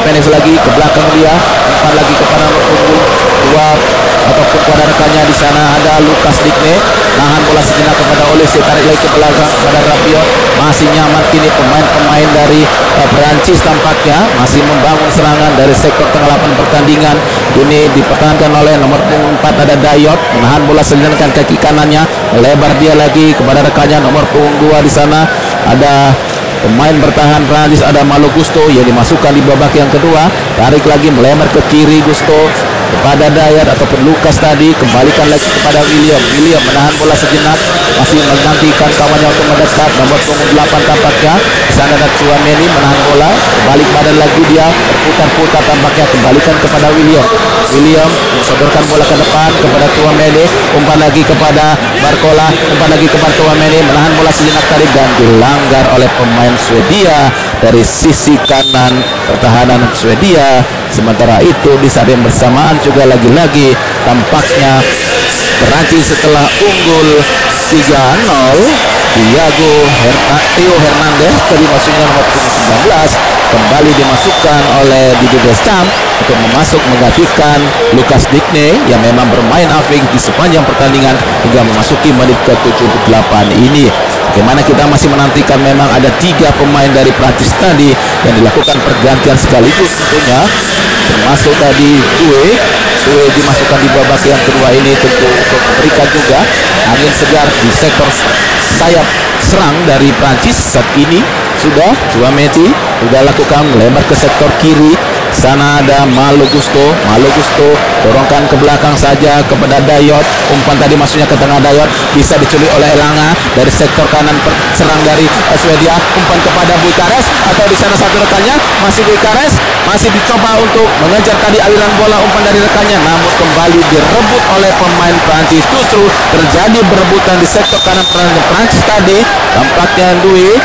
pendek lagi ke belakang dia, umpan lagi kepada nomor punggung dua ataupun kepada rekannya. Di sana ada Lukas Digne, nahan bola sejenak kepada Olise, tarik lagi ke belakang kepada Rabiot. Masih nyaman kini pemain-pemain dari uh, Perancis tampaknya masih membangun serangan dari sektor tengah lapangan pertandingan. Ini dipertahankan oleh nomor punggung empat ada Dayot, menahan bola sejenak dengan kaki kanannya, melebar dia lagi kepada rekannya nomor punggung dua. Di sana ada pemain bertahan Prancis, ada Malo Gusto yang dimasukkan di babak yang kedua. Tarik lagi melebar ke kiri Gusto kepada Dayat ataupun Lukas tadi, kembalikan lagi kepada William. William menahan bola sejenak, masih menantikan kawannya untuk mendekat. Nomor punggung delapan tampaknya. Di sana ada Chouameni menahan bola, balik badan lagi dia, berputar-putar tampaknya, kembalikan kepada William. William sodorkan bola ke depan kepada Chouameni, umpan lagi kepada Barcola, umpan lagi kepada Chouameni, menahan bola sejenak tadi dan dilanggar oleh pemain Swedia dari sisi kanan pertahanan Swedia. Sementara itu di saat yang bersamaan juga lagi-lagi tampaknya Perancis setelah unggul tiga nol, Thiago Herna, Theo Hernandez tadi masuknya nomor sembilan belas kembali dimasukkan oleh Didier Deschamps untuk memasuk menggantikan Lukas Digne yang memang bermain apik di sepanjang pertandingan hingga memasuki menit ke tujuh puluh delapan ini. Bagaimana kita masih menantikan, memang ada tiga pemain dari Prancis tadi yang dilakukan pergantian sekaligus tentunya, termasuk tadi Due Due dimasukkan di babak yang kedua ini tentu untuk memberikan juga angin segar di sektor sayap serang dari Prancis. Saat ini sudah Chouameni sudah lakukan melebar ke sektor kiri. Sana ada Malo Gusto, Malo Gusto dorongkan ke belakang saja kepada Dayot. Umpan tadi masuknya ke tengah Dayot, bisa diculik oleh Elanga dari sektor kanan serang dari uh, Swedia. Umpan kepada Buikares, atau di sana satu rekannya masih Buikares, masih dicoba untuk mengejar tadi aliran bola umpan dari rekannya, namun kembali direbut oleh pemain Prancis. Justru terjadi berebutan di sektor kanan Prancis tadi. Tampaknya Dui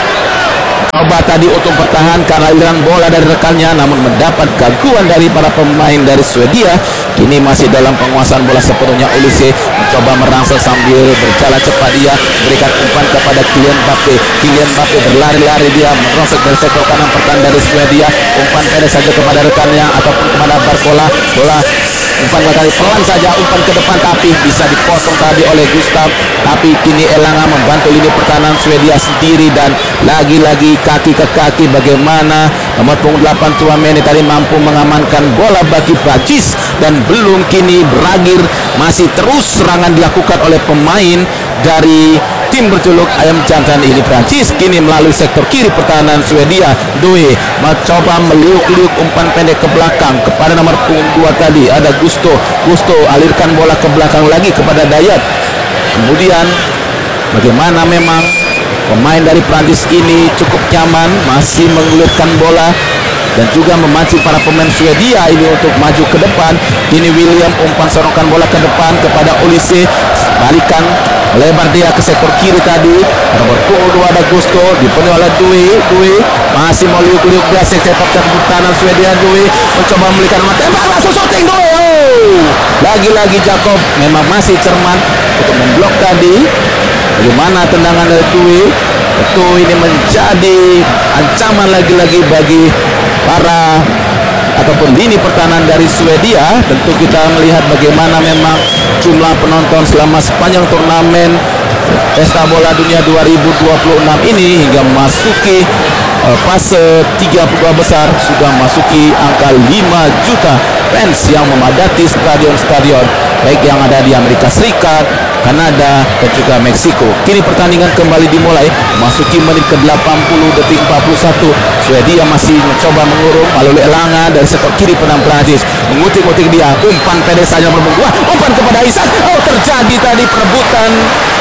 coba tadi untuk pertahankan aliran bola dari rekannya, namun mendapat gangguan dari para pemain dari Swedia. Kini masih dalam penguasaan bola sepenuhnya. Olise mencoba merangsek sambil berjalan cepat, dia berikan umpan kepada Kylian Mbappe. Kylian Mbappe berlari-lari, dia merosot dari sektor kanan pertahanan dari Swedia. Umpan pendek saja kepada rekannya ataupun kepada Barcola. Bola umpan kali pelan saja, umpan ke depan tapi bisa dipotong tadi oleh Gustav. Tapi kini Elanga membantu lini pertahanan Swedia sendiri dan lagi-lagi kaki ke kaki. Bagaimana nomor punggung delapan Chouameni tadi mampu mengamankan bola bagi Prancis dan belum kini berakhir, masih terus serangan dilakukan oleh pemain dari tim berjuluk Ayam Jantan ini Prancis. Kini melalui sektor kiri pertahanan Swedia, Due mencoba meliuk-liuk umpan pendek ke belakang kepada nomor punggung dua tadi ada Gusto. Gusto alirkan bola ke belakang lagi kepada Dayat. Kemudian bagaimana memang pemain dari Prancis ini cukup nyaman, masih mengulurkan bola dan juga memancing para pemain Swedia ini untuk maju ke depan. Ini William umpan sorongkan bola ke depan kepada Olise, balikan lebar dia ke sektor kiri tadi. Nomor punggung dua ada Gusto, dipenuhi oleh Due. Due masih mau liuk-liuk dia sektor pertahanan Swedia. Due mencoba memberikan tembak langsung shooting Due. Oh, lagi-lagi Jacob memang masih cermat untuk memblok tadi. Bagaimana tendangan dari Due? Tentu ini menjadi ancaman lagi-lagi bagi para ataupun lini pertahanan dari Swedia. Tentu kita melihat bagaimana memang jumlah penonton selama sepanjang turnamen Pesta Bola Dunia dua ribu dua puluh enam ini hingga memasuki uh, fase tiga puluh dua besar sudah masuki angka lima juta fans yang memadati stadion-stadion baik yang ada di Amerika Serikat, Kanada dan juga Meksiko. Kini pertandingan kembali dimulai, masuki menit ke delapan puluh detik empat puluh satu. Swedia masih mencoba mengurung melalui Elanga dari sektor kiri penang Prancis, mengutik-utik dia, umpan pendek saja berbungkua, umpan kepada Isak. Oh, terjadi tadi perebutan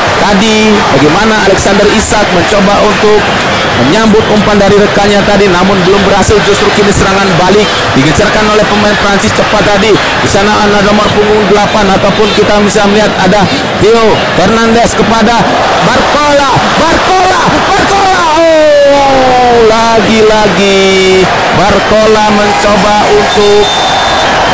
tadi. Bagaimana Alexander Isak mencoba untuk menyambut umpan dari rekannya tadi, namun belum berhasil. Justru kini serangan balik digejarkan oleh pemain Prancis cepat tadi. Di sana ada nomor punggung delapan ataupun kita bisa melihat ada Theo Hernandez kepada Barcola. Barcola, Barcola. Oh, lagi-lagi Barcola mencoba untuk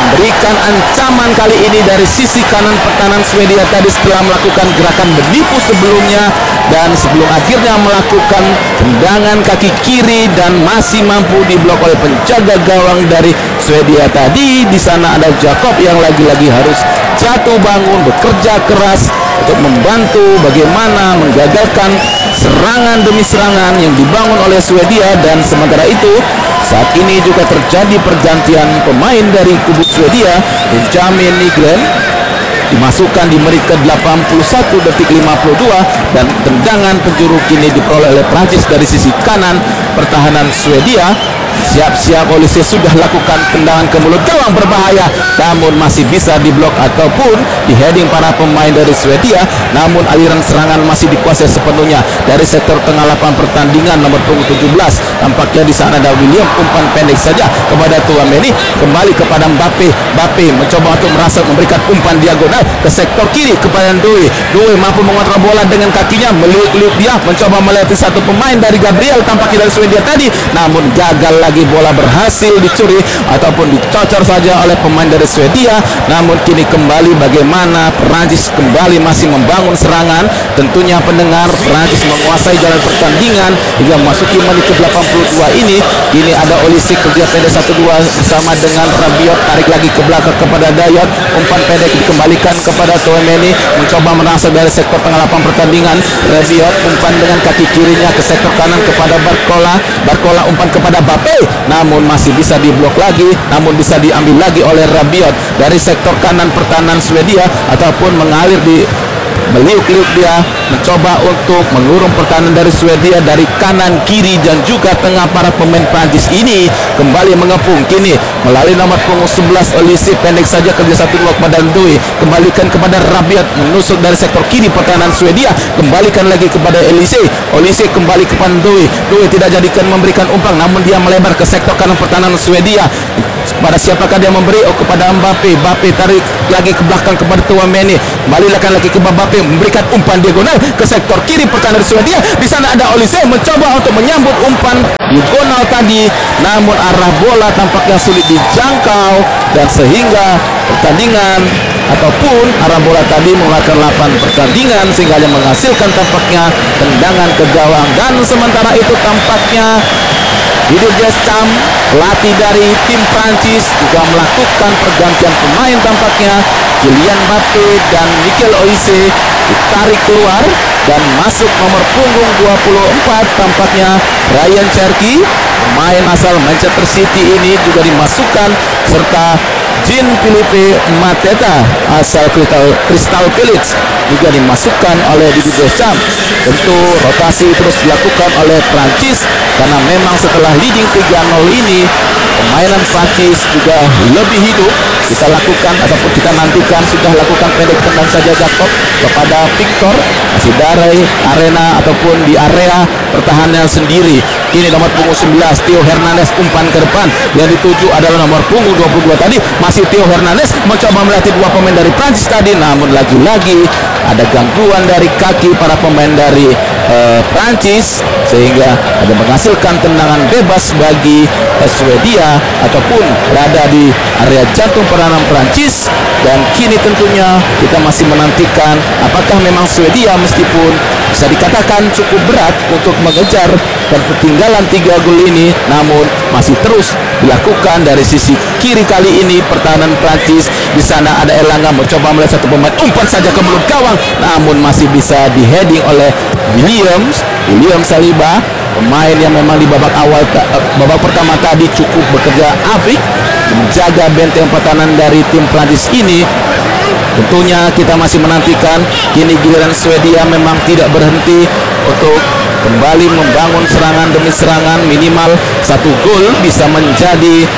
memberikan ancaman kali ini dari sisi kanan pertahanan Swedia tadi setelah melakukan gerakan menipu sebelumnya dan sebelum akhirnya melakukan tendangan kaki kiri dan masih mampu diblok oleh penjaga gawang dari Swedia tadi. Di sana ada Jakob yang lagi-lagi harus jatuh bangun, bekerja keras untuk membantu bagaimana menggagalkan serangan demi serangan yang dibangun oleh Swedia. Dan sementara itu saat ini juga terjadi pergantian pemain dari kubu Swedia. Benjamin Nygren dimasukkan di menit ke delapan puluh satu detik lima puluh dua dan tendangan penjuru kini diperoleh oleh Prancis dari sisi kanan pertahanan Swedia. Siap-siap Olise sudah lakukan tendangan ke mulut gawang berbahaya, namun masih bisa diblok ataupun di heading para pemain dari Swedia. Namun aliran serangan masih dikuasai sepenuhnya dari sektor tengah lapangan pertandingan nomor punggung tujuh belas. Tampaknya di sana ada William, umpan pendek saja kepada Tchouaméni, kembali kepada Mbappe. Mbappe mencoba untuk merasa memberikan umpan diagonal ke sektor kiri kepada Ndoye. Ndoye mampu mengontrol bola dengan kakinya, meliuk-liuk dia mencoba melewati satu pemain dari Gabriel tampaknya dari Swedia tadi, namun gagal lagi, bola berhasil dicuri ataupun dicocor saja oleh pemain dari Swedia. Namun kini kembali bagaimana Perancis kembali masih membangun serangan. Tentunya pendengar, Perancis menguasai jalan pertandingan hingga memasuki menit ke delapan puluh dua ini. Kini ada Olise kerja pendek satu dua bersama dengan Rabiot, tarik lagi ke belakang kepada Dayot, umpan pendek dikembalikan kepada Tchouaméni, mencoba merasuk dari sektor tengah lapangan pertandingan. Rabiot umpan dengan kaki kirinya ke sektor kanan kepada Barcola. Barcola umpan kepada Mbappe, namun masih bisa diblok lagi, namun bisa diambil lagi oleh Rabiot dari sektor kanan pertahanan Swedia ataupun mengalir di meliuk-liuk dia mencoba untuk mengurung pertahanan dari Swedia dari kanan, kiri dan juga tengah. Para pemain Prancis ini kembali mengepung kini melalui nomor punggung sebelas Olise, pendek saja kerja satu dua kepada Ndoye, kembalikan kepada Rabiot, menusuk dari sektor kiri pertahanan Swedia, kembalikan lagi kepada Olise. Olise kembali kepada Ndoye. Ndoye tidak jadikan memberikan umpan, namun dia melebar ke sektor kanan pertahanan Swedia. Pada siapakah dia memberi? Oh, kepada Mbappe. Mbappe tarik lagi ke belakang kepada Tchouaméni, balikan lagi ke Mbappe, memberikan umpan diagonal ke sektor kiri pertahanan Swedia. Di sana ada Olise mencoba untuk menyambut umpan diagonal tadi, namun arah bola tampaknya sulit dijangkau dan sehingga pertandingan ataupun arah bola tadi mengeluarkan lapan pertandingan sehingga dia menghasilkan tampaknya tendangan ke gawang. Dan sementara itu tampaknya Didier Deschamps, pelatih dari tim Prancis, juga melakukan pergantian pemain tampaknya. Kylian Mbappe dan Michael Olise ditarik keluar dan masuk nomor punggung dua puluh empat tampaknya Ryan Cherki, pemain asal Manchester City ini juga dimasukkan, serta Jean-Philippe Mateta asal Crystal, Crystal Palace juga dimasukkan oleh Didier Deschamps. Tentu rotasi terus dilakukan oleh Prancis karena memang setelah leading tiga nol ini permainan Prancis juga lebih hidup. Kita lakukan ataupun kita nantikan sudah lakukan pendek tendang saja Jakob kepada Victor, masih dari arena ataupun di area pertahanan sendiri. Kini nomor punggung sebelas Theo Hernandez umpan ke depan, yang dituju adalah nomor punggung dua puluh dua tadi masih Theo Hernandez mencoba melatih dua pemain dari Prancis tadi, namun lagi-lagi ada gangguan dari kaki para pemain dari uh, Prancis sehingga ada menghasilkan tendangan bebas bagi uh, Swedia ataupun berada di area jantung pertahanan Prancis. Dan kini tentunya kita masih menantikan apakah memang Swedia meskipun bisa dikatakan cukup berat untuk mengejar dan ketinggalan tiga gol ini, namun masih terus dilakukan dari sisi kiri kali ini pertahanan Prancis. Di sana ada Elanga mencoba melihat satu pemain, umpan saja ke mulut gawang, namun masih bisa diheading oleh Williams. William Saliba, pemain yang memang di babak awal babak pertama tadi cukup bekerja apik menjaga benteng pertahanan dari tim Prancis ini. Tentunya kita masih menantikan kini giliran Swedia memang tidak berhenti untuk kembali membangun serangan demi serangan. Minimal satu gol bisa menjadi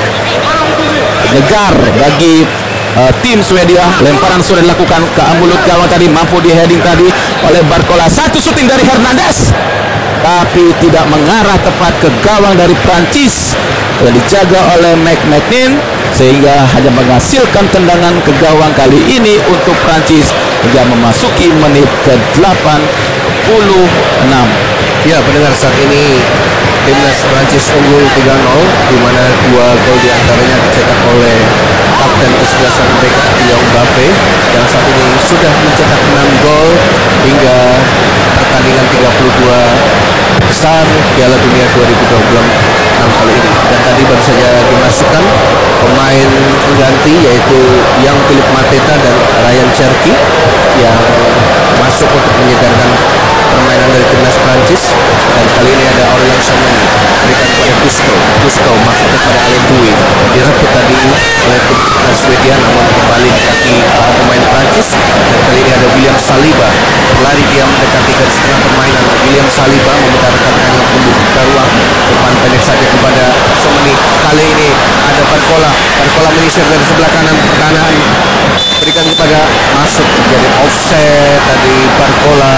negar bagi uh, tim Swedia. Lemparan sudah dilakukan ke mulut gawang tadi, mampu di heading tadi oleh Barcola. Satu shooting dari Hernandez tapi tidak mengarah tepat ke gawang dari Prancis yang dijaga oleh McMahon, sehingga hanya menghasilkan tendangan ke gawang kali ini untuk Prancis hingga memasuki menit ke delapan puluh enam. Ya, pendengar, saat ini timnas Prancis unggul tiga nol, di mana dua gol diantaranya dicetak oleh kapten kesebelasan mereka Kylian Mbappe yang saat ini sudah mencetak enam gol hingga pertandingan tiga puluh dua besar Piala Dunia dua ribu dua puluh enam kali ini. Dan tadi baru saja dimasukkan pemain pengganti yaitu Yang Philip Mateta dan Ryan Cherki yang masuk untuk menyegarkan permainan dari timnas Prancis. Dan kali ini ada Aurelien Tchouameni berikan kepada Dusko Dusko masuk kepada Ale Doué, direbut tadi oleh timnas Swedia namun kembali di kaki para pemain Prancis. Dan kali ini ada William Saliba lari dia mendekati garis tengah permainan. William Saliba meminta rekan-rekan yang membuka ruang, depan pendek saja kepada Tchouameni. Kali ini ada Barcola Barcola menyisir dari sebelah kanan pertahanan, berikan kepada masuk jadi offset tadi. Barcola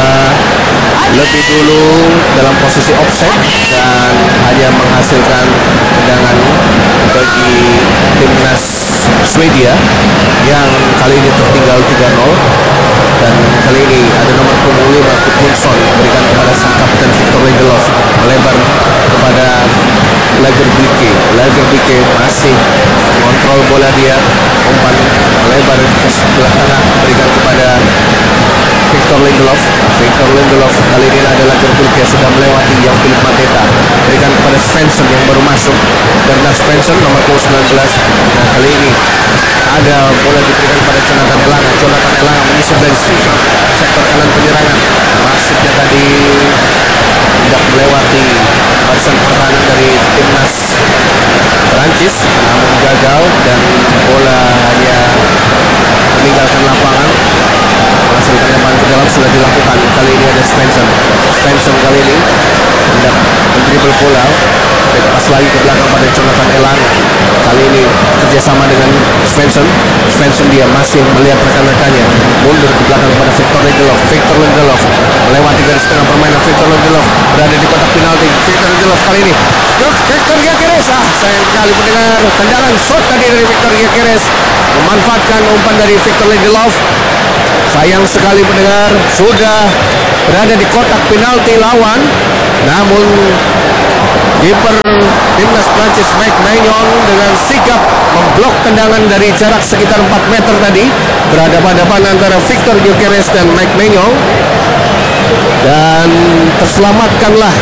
lebih dulu dalam posisi offset dan hanya menghasilkan tendangan bagi timnas Swedia yang kali ini tertinggal tiga nol. Dan kali ini ada nomor punggung lima Gudmundsson berikan kepada sang kapten Victor Lindelof, melebar kepada Lagerbieke. Lagerbieke masih mengontrol bola, dia umpan melebar ke sebelah kanan, berikan kepada Victor Lindelof. Victor Lindelof kali ini ada Lagerbieke sudah melewati Yang Philip Mateta, berikan kepada Svensson yang baru masuk. Bernard Svensson nomor punggung sembilan belas. Nah kali ini ada bola diberikan kepada Jonathan Elanga. Jonathan Elanga menyisir dari sektor kanan penyerangan, masuknya tadi tidak melewati barisan pertahanan dari timnas Prancis namun gagal dan bola hanya meninggalkan lapangan. Menghasilkan lemparan ke dalam sudah dilakukan. Kali ini ada Svensson. Svensson kali ini hendak mendribble bola, pas lagi ke belakang pada Jonathan Elanga. Kali ini kerjasama dengan Svensson. Svensson dia masih melihat rekan-rekannya, mundur ke belakang pada Victor Lindelof. Victor Lindelof melewati garis tengah permainan. Victor Lindelof berada di kotak penalti. Victor Lindelof kali ini Victor Gyökeres, ah sayang sekali mendengar tendangan shot tadi dari Victor Gyökeres, memanfaatkan umpan dari Victor Lindelof. Sayang sekali mendengar sudah berada di kotak penalti lawan, namun kiper timnas Prancis Mike Maignan dengan sigap memblok tendangan dari jarak sekitar empat meter tadi. Berhadapan-hadapan antara Victor Gyökeres dan Mike Maignan, dan terselamatkanlah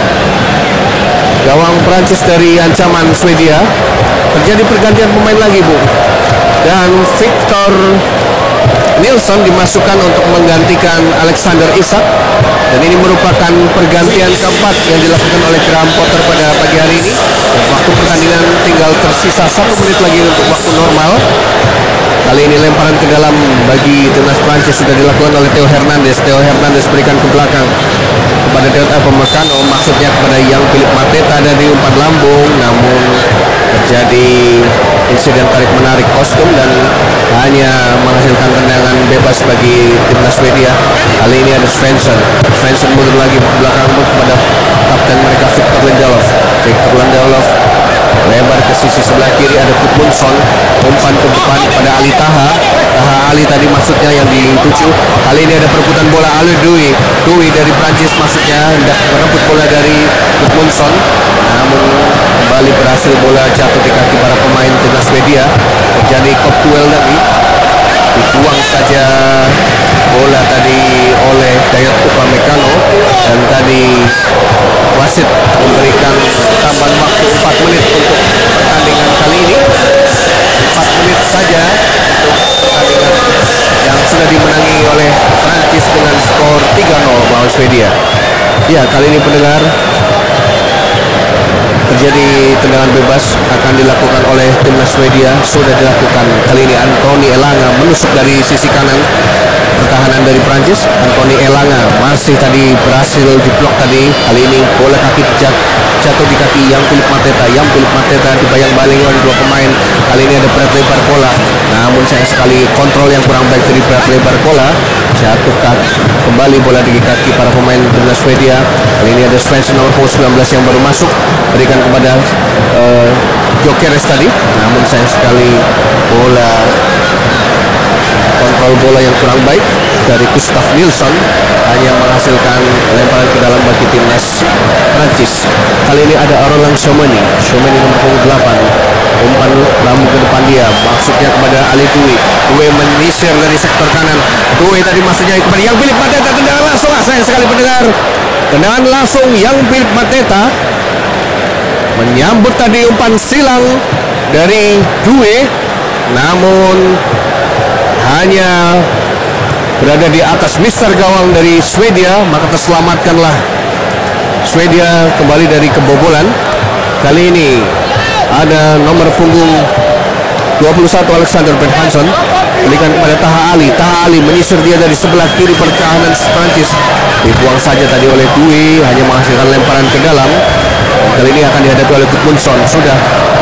gawang Prancis dari ancaman Swedia. Terjadi pergantian pemain lagi, Bu, dan Victor Nilsson dimasukkan untuk menggantikan Alexander Isak, dan ini merupakan pergantian keempat yang dilakukan oleh Graham Potter pada pagi hari ini. Dan waktu pertandingan tinggal tersisa satu menit lagi untuk waktu normal. Kali ini lemparan ke dalam bagi timnas Prancis sudah dilakukan oleh Theo Hernandez. Theo Hernandez berikan ke belakang kepada Delta Pemekano, maksudnya kepada Yang Philip Mateta dari umpan lambung, namun terjadi insiden tarik menarik kostum dan hanya menghasilkan tendangan bebas bagi timnas Swedia. Kali ini ada Svensson. Svensson mundur lagi ke belakang kepada kapten mereka Victor Lindelof. Victor Lindelof lebar ke sisi sebelah kiri, ada Gudmundsson, umpan ke depan pada Ali Taha. Taha Ali tadi maksudnya yang dituju. Kali ini ada perebutan bola. Ale Doué Doué dari Prancis masuknya hendak merebut bola dari Gudmundsson, namun kembali berhasil bola jatuh di kaki para pemain timnas Swedia. Terjadi kop duel tadi, dibuang saja bola tadi oleh Dayot Upamecano, dan tadi wasit memberikan tambahan waktu empat menit untuk pertandingan kali ini. empat menit saja untuk pertandingan yang sudah dimenangi oleh Prancis dengan skor tiga nol melawan Swedia. Ya, kali ini pendengar, terjadi tendangan bebas akan dilakukan oleh timnas Swedia, sudah dilakukan. Kali ini Anthony Elanga menusuk dari sisi kanan pertahanan dari Prancis. Anthony Elanga masih tadi berhasil diblok tadi. Kali ini bola kaki jat, jatuh di kaki Yang Philip Mateta. Yang Philip Mateta dibayang-bayangi oleh dua pemain. Kali ini ada Bradley Barcola, namun sayang sekali kontrol yang kurang baik dari Bradley Barcola. Jatuh kaki, kembali bola di kaki para pemain timnas Swedia. Kali ini ada Svensson nomor sembilan belas yang baru masuk, berikan kepada uh, Gyökeres tadi, namun sayang sekali bola kontrol bola yang kurang baik dari Gustav Nilsson hanya menghasilkan lemparan ke dalam bagi timnas Prancis. Kali ini ada Aurelien Tchouameni. Tchouameni nomor delapan Umpan lambung ke depan dia, maksudnya kepada Ali Dwi. Dwi menyisir dari sektor kanan. Dwi tadi maksudnya kepada Yang Philip Mateta. Tendangan langsung, ah, sayang sekali pendengar. Tendangan langsung Yang Philip Mateta menyambut tadi umpan silang dari Dwi, namun hanya berada di atas mister gawang dari Swedia, maka terselamatkanlah Swedia kembali dari kebobolan. Kali ini ada nomor punggung dua puluh satu Alexander Berhanson, berikan kepada Taha Ali. Taha Ali menyisir dia dari sebelah kiri pertahanan Prancis, dibuang saja tadi oleh Dwi, hanya menghasilkan lemparan ke dalam. Kali ini akan dihadapi oleh Gudmundsson. Sudah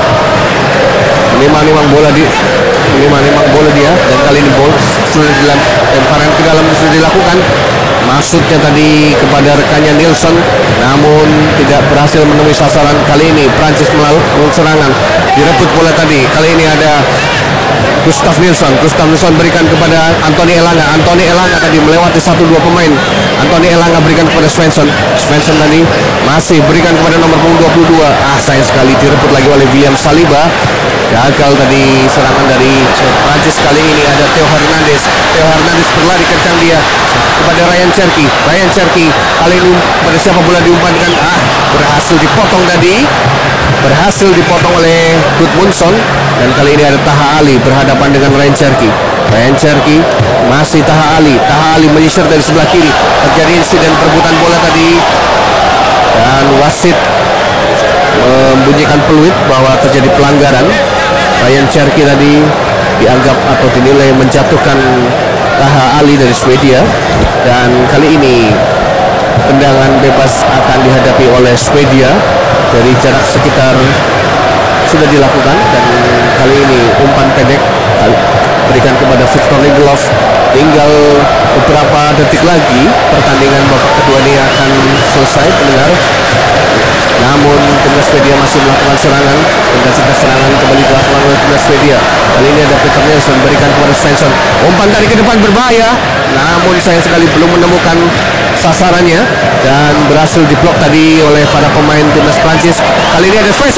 nimang-nimang bola di nimang-nimang bola dia, dan kali ini bola sudah dalam lemparan ke dalam sudah dilakukan. Maksudnya tadi kepada rekannya Nilsson, namun tidak berhasil menemui sasaran. Kali ini Prancis melakukan serangan, direbut bola tadi. Kali ini ada Gustav Nilsson. Gustav Nilsson berikan kepada Anthony Elanga. Anthony Elanga tadi melewati satu dua pemain. Anthony Elanga berikan kepada Svensson. Svensson tadi masih berikan kepada nomor punggung dua puluh dua. Ah, sayang sekali direbut lagi oleh William Saliba. Gagal tadi serangan dari Prancis. Kali ini ada Theo Hernandez. Theo Hernandez berlari kencang dia kepada Ryan Cherki. Ryan Cherki kali ini pada siapa bola diumpankan. Ah, berhasil dipotong tadi. Berhasil dipotong oleh Gudmundsson. Dan kali ini ada Taha Ali berhadapan dengan Ryan Cherki. Ryan Cherki masih Taha Ali. Taha Ali menyisir dari sebelah kiri. Terjadi insiden perebutan bola tadi, dan wasit membunyikan peluit bahwa terjadi pelanggaran. Ryan Cherki tadi dianggap atau dinilai menjatuhkan Taha Ali dari Swedia, dan kali ini tendangan bebas akan dihadapi oleh Swedia dari jarak sekitar sudah dilakukan. Dan kali ini umpan pendek berikan kepada Victor Lindelof. Tinggal beberapa detik lagi pertandingan babak kedua ini akan selesai, pendengar. Namun timnas Swedia masih melakukan serangan. Intensitas serangan kembali dilakukan oleh timnas Swedia. Kali ini ada Peter Nilsson berikan kepada Svensson. Umpan dari ke depan berbahaya, namun sayang sekali belum menemukan sasarannya dan berhasil diblok tadi oleh para pemain timnas Prancis. Kali ini ada Svensson.